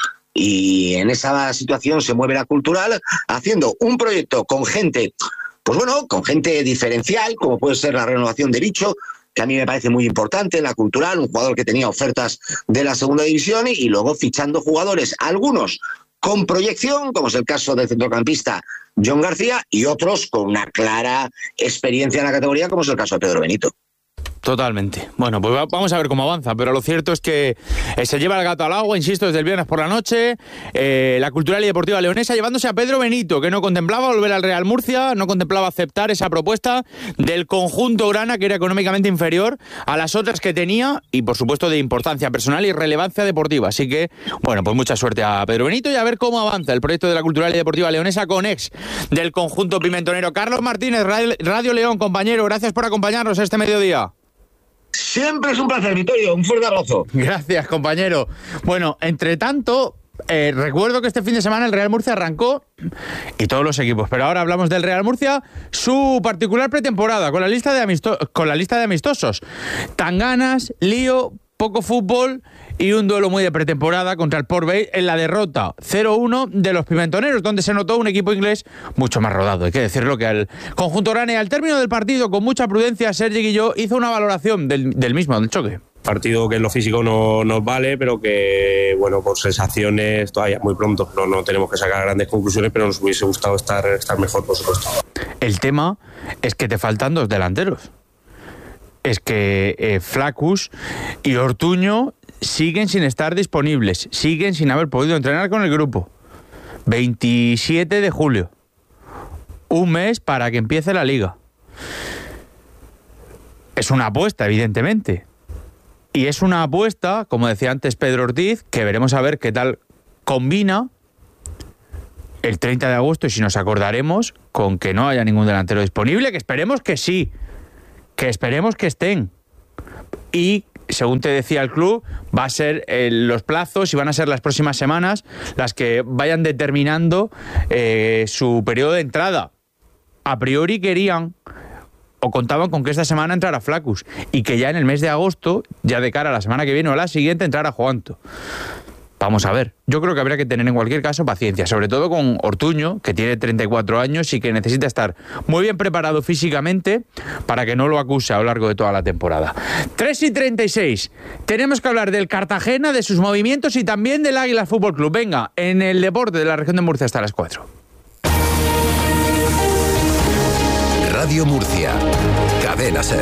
Y en esa situación se mueve la Cultural haciendo un proyecto con gente, pues bueno, con gente diferencial, como puede ser la renovación de Bicho, que a mí me parece muy importante en la Cultural, un jugador que tenía ofertas de la segunda división, y, y luego fichando jugadores, algunos con proyección, como es el caso del centrocampista John García, y otros con una clara experiencia en la categoría, como es el caso de Pedro Benito. Totalmente. Bueno, pues vamos a ver cómo avanza, pero lo cierto es que eh, se lleva el gato al agua, insisto, desde el viernes por la noche, eh, la Cultural y Deportiva Leonesa llevándose a Pedro Benito, que no contemplaba volver al Real Murcia, no contemplaba aceptar esa propuesta del conjunto grana, que era económicamente inferior a las otras que tenía, y por supuesto de importancia personal y relevancia deportiva. Así que, bueno, pues mucha suerte a Pedro Benito y a ver cómo avanza el proyecto de la Cultural y Deportiva Leonesa con ex del conjunto pimentonero. Carlos Martínez, Radio León, compañero, gracias por acompañarnos este mediodía. Siempre es un placer, Vittorio. Un fuerte abrazo. Gracias, compañero. Bueno, entre tanto, Eh, recuerdo que este fin de semana el Real Murcia arrancó, y todos los equipos, pero ahora hablamos del Real Murcia, su particular pretemporada con la lista de, amisto- con la lista de amistosos. Tanganas, lío, poco fútbol y un duelo muy de pretemporada contra el Port Vale en la derrota cero uno de los pimentoneros, donde se notó un equipo inglés mucho más rodado, hay que decirlo, que al conjunto Rane. Al término del partido, con mucha prudencia, Sergi Guilló hizo una valoración del, del mismo, del choque. Partido que en lo físico no nos vale, pero que, bueno, por sensaciones todavía muy pronto. No, no tenemos que sacar grandes conclusiones, pero nos hubiese gustado estar, estar mejor, por supuesto. El tema es que te faltan dos delanteros. Es que eh, Flacus y Ortuño siguen sin estar disponibles, siguen sin haber podido entrenar con el grupo. veintisiete de julio. Un mes para que empiece la liga. Es una apuesta, evidentemente. Y es una apuesta, como decía antes Pedro Ortiz, que veremos a ver qué tal combina el treinta de agosto, y si nos acordaremos, con que no haya ningún delantero disponible, que esperemos que sí, que esperemos que estén. Y, según te decía el club, va a ser eh, los plazos y van a ser las próximas semanas las que vayan determinando eh, su periodo de entrada. A priori querían o contaban con que esta semana entrara Flacus y que ya en el mes de agosto, ya de cara a la semana que viene o a la siguiente, entrara Juanto. Vamos a ver. Yo creo que habría que tener en cualquier caso paciencia, sobre todo con Ortuño, que tiene treinta y cuatro años y que necesita estar muy bien preparado físicamente para que no lo acuse a lo largo de toda la temporada. tres y treinta y seis. Tenemos que hablar del Cartagena, de sus movimientos y también del Águila Fútbol Club. Venga, en el deporte de la región de Murcia hasta las cuatro. Radio Murcia. Cadena SER.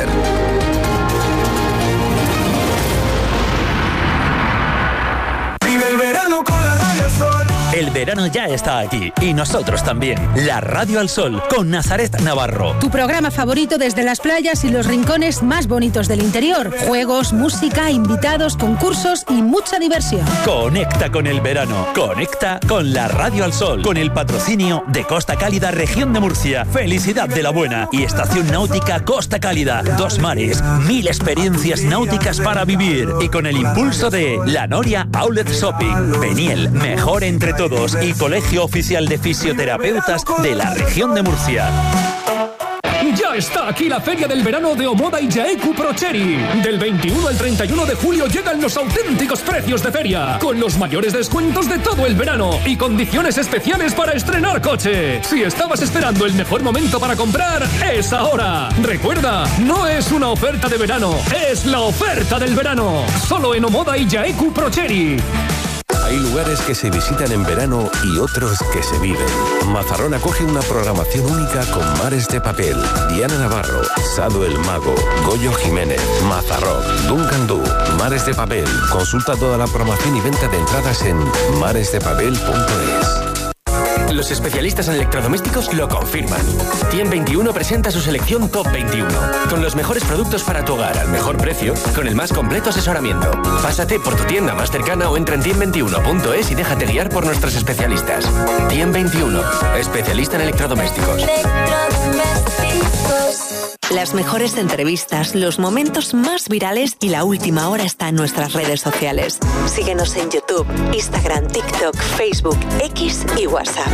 Vive el verano con la Radio al Sol. El verano ya está aquí y nosotros también. La Radio al Sol con Nazaret Navarro. Tu programa favorito desde las playas y los rincones más bonitos del interior. Juegos, música, invitados, concursos y mucha diversión. Conecta con el verano. Conecta con la Radio al Sol. Con el patrocinio de Costa Cálida, Región de Murcia. Felicidad de la Buena y Estación Náutica Costa Cálida. Dos mares, mil experiencias náuticas para vivir. Y con el impulso de La Noria Outlet Shopping. Beniel, mejor entre todos. Y Colegio Oficial de Fisioterapeutas de la Región de Murcia. Ya está aquí la Feria del Verano de Omoda y Jaeku Procheri. Del veintiuno al treinta y uno de julio llegan los auténticos precios de feria, con los mayores descuentos de todo el verano y condiciones especiales para estrenar coche. Si estabas esperando el mejor momento para comprar, es ahora. Recuerda, no es una oferta de verano, es la oferta del verano. Solo en Omoda y Jaeku Procheri. Hay lugares que se visitan en verano y otros que se viven. Mazarrón acoge una programación única con Mares de Papel, Diana Navarro, Sado el Mago, Goyo Jiménez, Mazarrón, Duncan Du, Mares de Papel. Consulta toda la programación y venta de entradas en mares de papel punto es. Los especialistas en electrodomésticos lo confirman. Tien veintiuno presenta su selección Top veintiuno, con los mejores productos para tu hogar al mejor precio, con el más completo asesoramiento. Pásate por tu tienda más cercana o entra en tien veintiuno punto es y déjate guiar por nuestros especialistas. Tien veintiuno, especialista en electrodomésticos. Las mejores entrevistas, los momentos más virales y la última hora está en nuestras redes sociales. Síguenos en YouTube, Instagram, TikTok, Facebook, X y WhatsApp.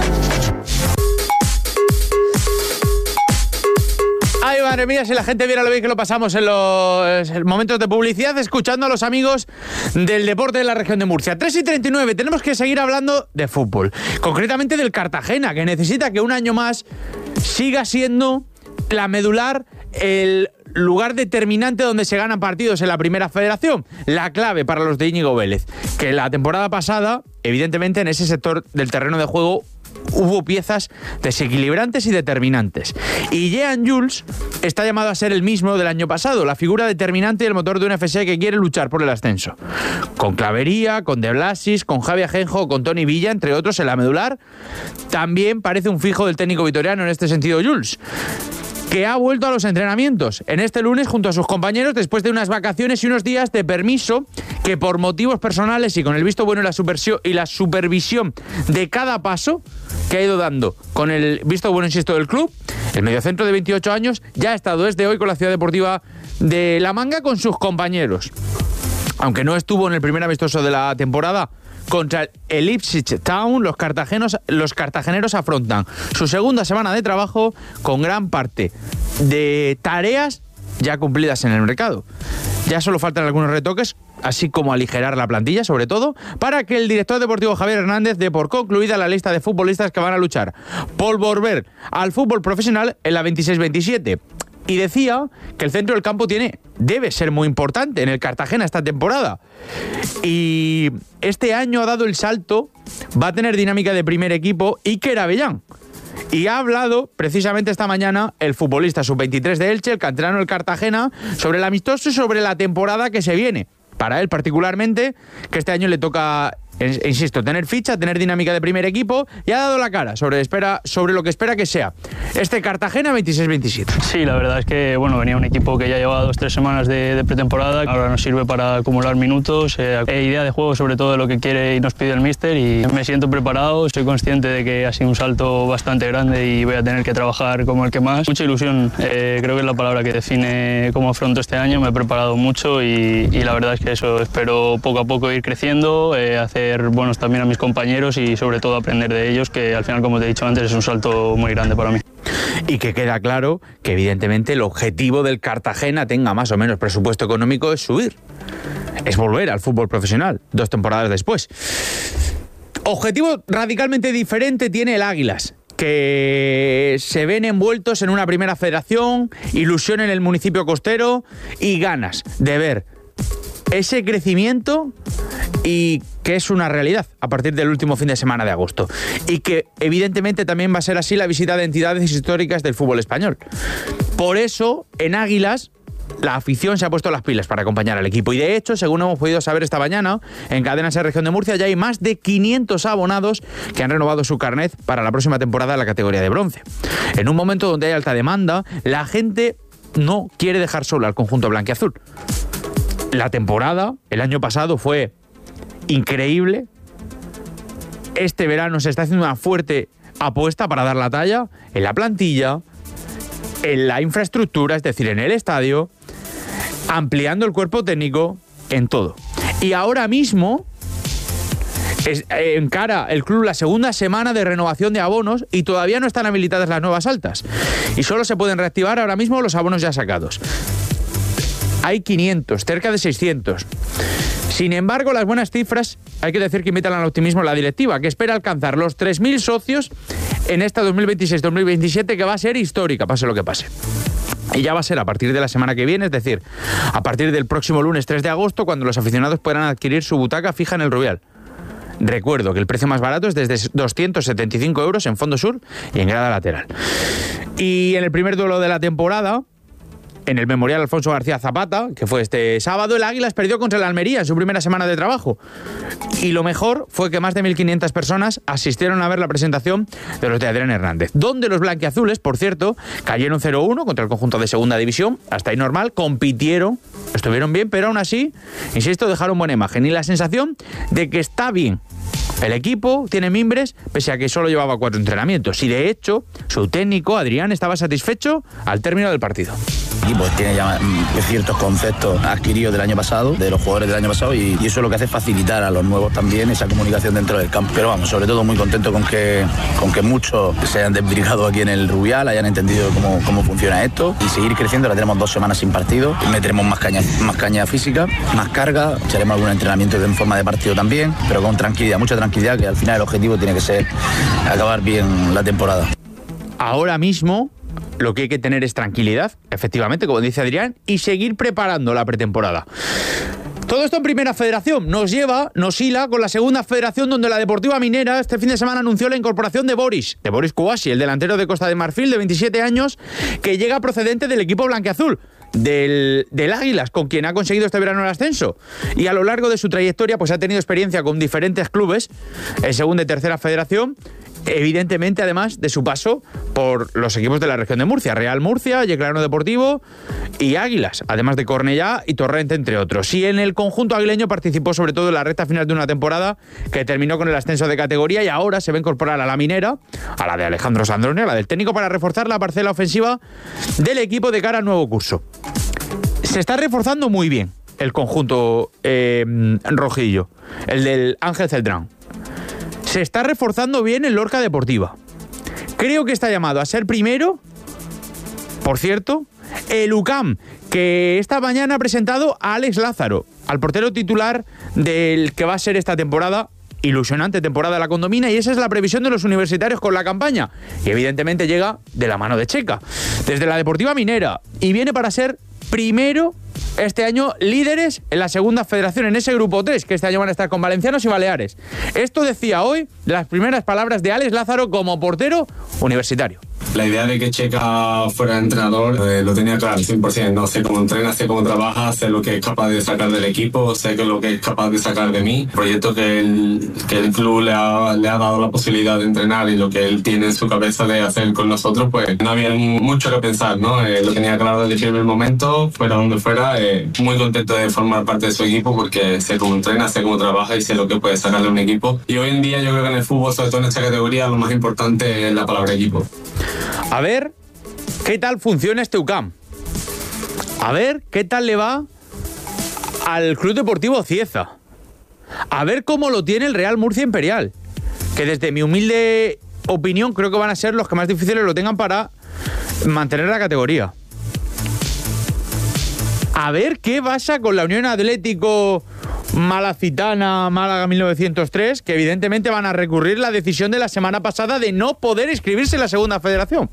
Ay, madre mía, si la gente viera lo bien que lo pasamos en los momentos de publicidad, escuchando a los amigos del deporte de la región de Murcia. tres y treinta y nueve, tenemos que seguir hablando de fútbol, concretamente del Cartagena, que necesita que un año más siga siendo la medular, el lugar determinante donde se ganan partidos en la primera federación, la clave para los de Íñigo Vélez, que la temporada pasada, evidentemente en ese sector del terreno de juego hubo piezas desequilibrantes y determinantes. Y Jean Jules está llamado a ser el mismo del año pasado, la figura determinante y el motor de un F C que quiere luchar por el ascenso. Con Clavería, con De Blasis, con Javi Ajenjo, con Tony Villa, entre otros, en la medular, también parece un fijo del técnico vitoriano en este sentido Jules, que ha vuelto a los entrenamientos en este lunes junto a sus compañeros después de unas vacaciones y unos días de permiso que por motivos personales y con el visto bueno y la, supervisión, y la supervisión de cada paso que ha ido dando con el visto bueno, insisto, del club, el mediocentro de veintiocho años ya ha estado desde hoy con la Ciudad Deportiva de La Manga con sus compañeros. Aunque no estuvo en el primer amistoso de la temporada contra el Ipswich Town, los cartagenos, los cartageneros afrontan su segunda semana de trabajo con gran parte de tareas ya cumplidas en el mercado. Ya solo faltan algunos retoques, así como aligerar la plantilla, sobre todo, para que el director deportivo Javier Hernández dé por concluida la lista de futbolistas que van a luchar por volver al fútbol profesional en la veintiséis veintisiete. Y decía que el centro del campo tiene, debe ser muy importante en el Cartagena esta temporada. Y este año ha dado el salto, va a tener dinámica de primer equipo Iker Abellán. Y ha hablado precisamente esta mañana el futbolista sub veintitrés de Elche, el canterano del Cartagena, sobre el amistoso y sobre la temporada que se viene. Para él particularmente, que este año le toca, insisto, tener ficha, tener dinámica de primer equipo, y ha dado la cara sobre, espera, sobre lo que espera que sea este Cartagena veintiséis veintisiete. Sí, la verdad es que bueno, venía un equipo que ya llevaba dos tres semanas de, de pretemporada, ahora nos sirve para acumular minutos, eh, idea de juego sobre todo de lo que quiere y nos pide el míster, y me siento preparado, soy consciente de que ha sido un salto bastante grande y voy a tener que trabajar como el que más. Mucha ilusión, eh, creo que es la palabra que define cómo afronto este año, me he preparado mucho y, y la verdad es que eso, espero poco a poco ir creciendo, eh, hacer buenos también a mis compañeros y sobre todo aprender de ellos, que al final, como te he dicho antes, es un salto muy grande para mí. Y que queda claro que evidentemente el objetivo del Cartagena, tenga más o menos presupuesto económico, es subir, es volver al fútbol profesional dos temporadas después. Objetivo radicalmente diferente tiene el Águilas, que se ven envueltos en una primera federación, ilusión en el municipio costero y ganas de ver ese crecimiento, y que es una realidad a partir del último fin de semana de agosto. Y que evidentemente también va a ser así la visita de entidades históricas del fútbol español. Por eso, en Águilas, la afición se ha puesto las pilas para acompañar al equipo. Y de hecho, según hemos podido saber esta mañana, en Cadena Ser Región de Murcia ya hay más de quinientos abonados que han renovado su carnet para la próxima temporada en la categoría de bronce. En un momento donde hay alta demanda, la gente no quiere dejar sola al conjunto blanquiazul. La temporada, el año pasado, fue increíble. Este verano se está haciendo una fuerte apuesta para dar la talla en la plantilla, en la infraestructura, es decir, en el estadio, ampliando el cuerpo técnico, en todo. Y ahora mismo es, eh, encara el club la segunda semana de renovación de abonos y todavía no están habilitadas las nuevas altas. Y solo se pueden reactivar ahora mismo los abonos ya sacados. Hay quinientos, cerca de seiscientos. Sin embargo, las buenas cifras, hay que decir que invitan al optimismo la directiva, que espera alcanzar los tres mil socios en esta dos mil veintiséis dos mil veintisiete, que va a ser histórica, pase lo que pase. Y ya va a ser a partir de la semana que viene, es decir, a partir del próximo lunes tres de agosto, cuando los aficionados puedan adquirir su butaca fija en el Rubial. Recuerdo que el precio más barato es desde doscientos setenta y cinco euros en fondo sur y en grada lateral. Y en el primer duelo de la temporada, en el Memorial Alfonso García Zapata, que fue este sábado, el Águilas perdió contra el Almería en su primera semana de trabajo. Y lo mejor fue que más de mil quinientas personas asistieron a ver la presentación de los de Adrián Hernández, donde los blanquiazules, por cierto, cayeron cero uno contra el conjunto de segunda división, hasta ahí normal, compitieron, estuvieron bien, pero aún así, insisto, dejaron buena imagen y la sensación de que está bien. El equipo tiene mimbres, pese a que solo llevaba cuatro entrenamientos. Y de hecho, su técnico, Adrián, estaba satisfecho al término del partido. El equipo tiene ya ciertos conceptos adquiridos del año pasado, de los jugadores del año pasado, y, y eso es lo que hace facilitar a los nuevos también esa comunicación dentro del campo. Pero vamos, sobre todo muy contento con que, con que muchos se hayan desbrigado aquí en el Rubial, hayan entendido cómo, cómo funciona esto y seguir creciendo. Ahora tenemos dos semanas sin partido, meteremos más caña, más caña física, más carga, echaremos algún entrenamiento en forma de partido también, pero con tranquilidad, mucha tranquilidad, que al final el objetivo tiene que ser acabar bien la temporada. Ahora mismo lo que hay que tener es tranquilidad, efectivamente, como dice Adrián, y seguir preparando la pretemporada. Todo esto en Primera Federación nos lleva, nos hila con la Segunda Federación, donde la Deportiva Minera este fin de semana anunció la incorporación de Boris, de Boris Kouassi, el delantero de Costa de Marfil de veintisiete años, que llega procedente del equipo blanquiazul, del, del Águilas, con quien ha conseguido este verano el ascenso. Y a lo largo de su trayectoria pues ha tenido experiencia con diferentes clubes en Segunda y Tercera Federación, evidentemente además de su paso por los equipos de la región de Murcia, Real Murcia, Yeclano Deportivo y Águilas, además de Cornellá y Torrente, entre otros. Y en el conjunto aguileño participó sobre todo en la recta final de una temporada que terminó con el ascenso de categoría, y ahora se va a incorporar a la Minera, a la de Alejandro Sandrone, a la del técnico, para reforzar la parcela ofensiva del equipo de cara al nuevo curso. Se está reforzando muy bien el conjunto eh, rojillo, el del Ángel Celdrán. Se está reforzando bien el Lorca Deportiva. Creo que está llamado a ser primero, por cierto, el U C A M, que esta mañana ha presentado a Alex Lázaro, al portero titular del que va a ser esta temporada, ilusionante temporada de la Condomina, y esa es la previsión de los universitarios con la campaña. Y evidentemente llega de la mano de Checa, desde la Deportiva Minera, y viene para ser primero este año líderes en la segunda federación, en ese grupo tres, que este año van a estar con valencianos y baleares. Esto decía hoy las primeras palabras de Alex Lázaro como portero universitario. La idea de que Checa fuera entrenador eh, lo tenía claro al cien por ciento, ¿no? Sé cómo entrena, sé cómo trabaja, sé lo que es capaz de sacar del equipo, sé que lo que es capaz de sacar de mí. El proyecto que el, que el club le ha, le ha dado la posibilidad de entrenar y lo que él tiene en su cabeza de hacer con nosotros, pues no había mucho que pensar, ¿no? Eh, lo tenía claro desde el primer momento, fuera donde fuera. Eh, muy contento de formar parte de su equipo porque sé cómo entrena, sé cómo trabaja y sé lo que puede sacarle a un equipo. Y hoy en día yo creo que en el fútbol, sobre todo en esta categoría, lo más importante es la palabra equipo. A ver qué tal funciona este U C A M. A ver qué tal le va al Club Deportivo Cieza. A ver cómo lo tiene el Real Murcia Imperial, que desde mi humilde opinión creo que van a ser los que más difíciles lo tengan para mantener la categoría. A ver qué pasa con la Unión Atlético Malacitana Málaga mil novecientos tres, que evidentemente van a recurrir la decisión de la semana pasada de no poder inscribirse en la segunda federación.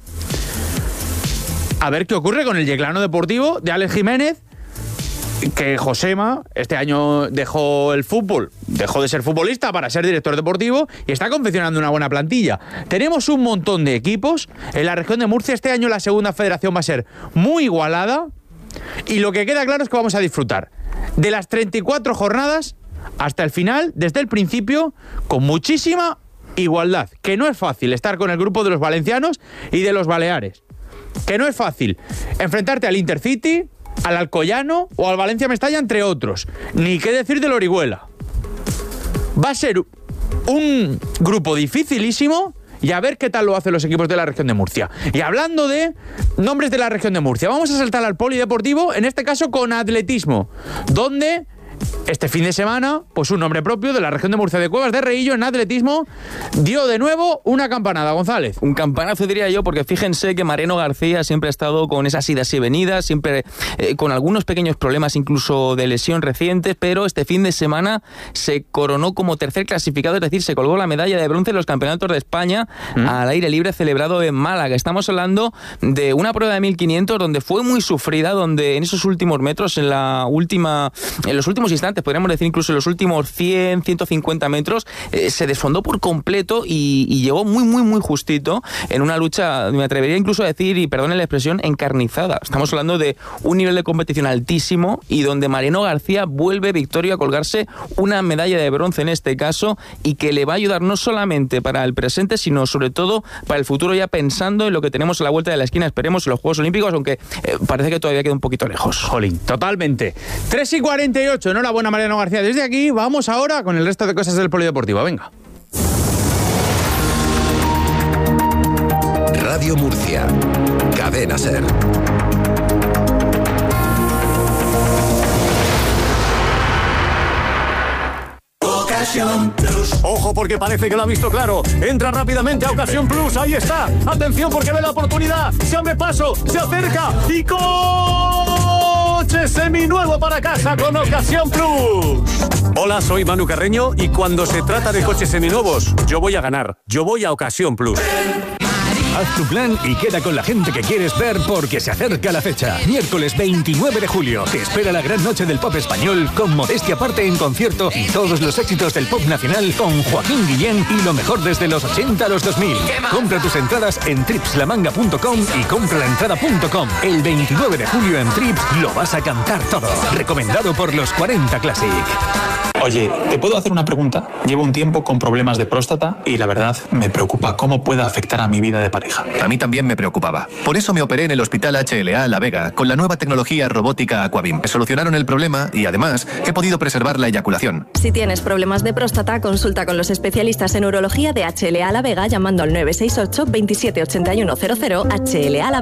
A ver qué ocurre con el Yeclano Deportivo de Alex Jiménez, que Josema este año dejó el fútbol, dejó de ser futbolista para ser director deportivo y está confeccionando una buena plantilla. Tenemos un montón de equipos en la región de Murcia. Este año la segunda federación va a ser muy igualada y lo que queda claro es que vamos a disfrutar de las treinta y cuatro jornadas hasta el final, desde el principio, con muchísima igualdad. Que no es fácil estar con el grupo de los valencianos y de los baleares. Que no es fácil enfrentarte al Intercity, al Alcoyano o al Valencia Mestalla, entre otros. Ni qué decir del Orihuela. Va a ser un grupo dificilísimo y a ver qué tal lo hacen los equipos de la región de Murcia. Y hablando de nombres de la región de Murcia, vamos a saltar al polideportivo, en este caso con atletismo, donde este fin de semana, pues un nombre propio de la región de Murcia, de Cuevas de Reillo, en atletismo, dio de nuevo una campanada, González. Un campanazo, diría yo, porque fíjense que Mariano García siempre ha estado con esas idas y venidas, siempre eh, con algunos pequeños problemas, incluso de lesión recientes, pero este fin de semana se coronó como tercer clasificado, es decir, se colgó la medalla de bronce en los campeonatos de España ¿Mm? al aire libre celebrado en Málaga. Estamos hablando de una prueba de mil quinientos donde fue muy sufrida, donde en esos últimos metros, en la última, en los últimos instantes, podríamos decir incluso en los últimos cien, ciento cincuenta metros, eh, se desfondó por completo y, y llegó muy, muy, muy justito en una lucha, me atrevería incluso a decir, y perdonen la expresión, encarnizada. Estamos hablando de un nivel de competición altísimo y donde Mariano García vuelve victoria a colgarse una medalla de bronce en este caso y que le va a ayudar no solamente para el presente, sino sobre todo para el futuro, ya pensando en lo que tenemos a la vuelta de la esquina, esperemos, en los Juegos Olímpicos, aunque eh, parece que todavía queda un poquito lejos. Jolín, totalmente. tres y cuarenta y ocho, enhorabuena Mariano García. Desde aquí vamos ahora con el resto de cosas del polideportivo. Venga. Radio Murcia, Cadena Ser. Ocasión Plus. Ojo, porque parece que lo ha visto claro. Entra rápidamente a Ocasión Plus. Ahí está. Atención, porque ve la oportunidad. Se abre paso, se acerca y coche seminuevo para casa con Ocasión Plus. Hola, soy Manu Carreño y cuando se trata de coches seminuevos, yo voy a ganar. Yo voy a Ocasión Plus. Haz tu plan y queda con la gente que quieres ver porque se acerca la fecha. Miércoles veintinueve de julio. Te espera la gran noche del pop español con Modestia Aparte en concierto y todos los éxitos del pop nacional con Joaquín Guillén y lo mejor desde los ochenta a los dos mil. Compra tus entradas en tripslamanga punto com y compralaentrada punto com. El veintinueve de julio en Trips lo vas a cantar todo. Recomendado por los cuarenta Classic. Oye, ¿te puedo hacer una pregunta? Llevo un tiempo con problemas de próstata y la verdad me preocupa cómo pueda afectar a mi vida de pareja. A mí también me preocupaba. Por eso me operé en el Hospital H L A La Vega con la nueva tecnología robótica Aquabim. Me solucionaron el problema y además he podido preservar la eyaculación. Si tienes problemas de próstata, consulta con los especialistas en urología de H L A La Vega llamando al nueve seis ocho, veintisiete ochenta y uno cero cero H L A La Vega.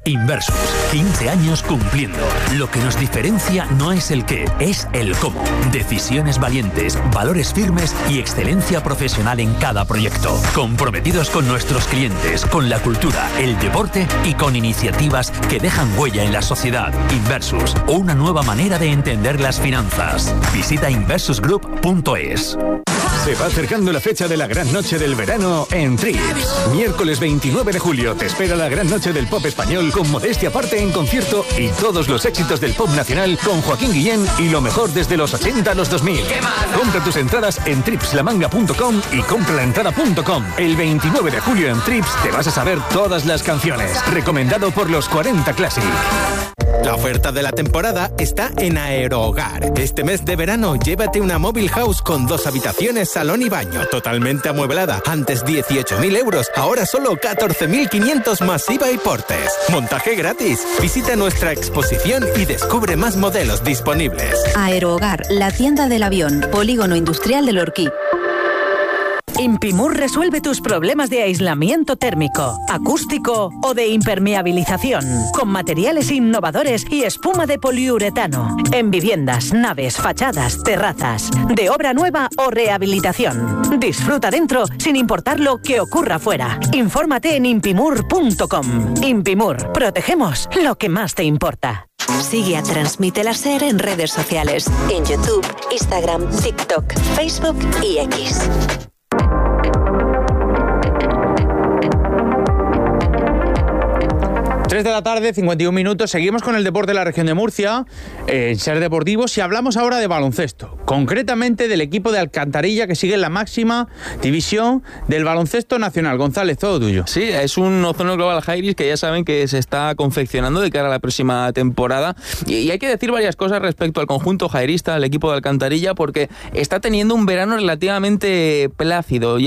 Inversus, quince años cumpliendo. Lo que nos diferencia no es el qué, es el cómo. Decisiones valientes, valores firmes y excelencia profesional en cada proyecto. Comprometidos con nuestros clientes, con la cultura, el deporte y con iniciativas que dejan huella en la sociedad. Inversus, una nueva manera de entender las finanzas. Visita inversus group punto es. Se va acercando la fecha de la gran noche del verano en Trips. Miércoles veintinueve de julio te espera la gran noche del pop español con modestia aparte en concierto y todos los éxitos del pop nacional con Joaquín Guillén y lo mejor desde los ochenta a los dos mil. Compra tus entradas en trips la manga punto com y compralaentrada punto com. El veintinueve de julio en Trips te vas a saber todas las canciones. Recomendado por los cuarenta Classic. La oferta de la temporada está en Aerohogar. Este mes de verano llévate una Mobile House con dos habitaciones, salón y baño, totalmente amueblada. Antes dieciocho mil euros, ahora solo catorce mil quinientos más I V A y portes. Montaje gratis. Visita nuestra exposición y descubre más modelos disponibles. Aerohogar, la tienda del avión, Polígono Industrial del Orquí. Impimur resuelve tus problemas de aislamiento térmico, acústico o de impermeabilización con materiales innovadores y espuma de poliuretano en viviendas, naves, fachadas, terrazas, de obra nueva o rehabilitación. Disfruta dentro sin importar lo que ocurra fuera. Infórmate en impimur punto com. Impimur, protegemos lo que más te importa. Sigue a Transmite la SER en redes sociales, en YouTube, Instagram, TikTok, Facebook y X. tres de la tarde, cincuenta y un minutos. Seguimos con el deporte de la región de Murcia, eh, en Ser Deportivos, y hablamos ahora de baloncesto. Concretamente del equipo de Alcantarilla, que sigue en la máxima división del baloncesto nacional. González, todo tuyo. Sí, es un Ozono Global Jairis que ya saben que se está confeccionando de cara a la próxima temporada. Y, y hay que decir varias cosas respecto al conjunto jairista, al equipo de Alcantarilla, porque está teniendo un verano relativamente plácido.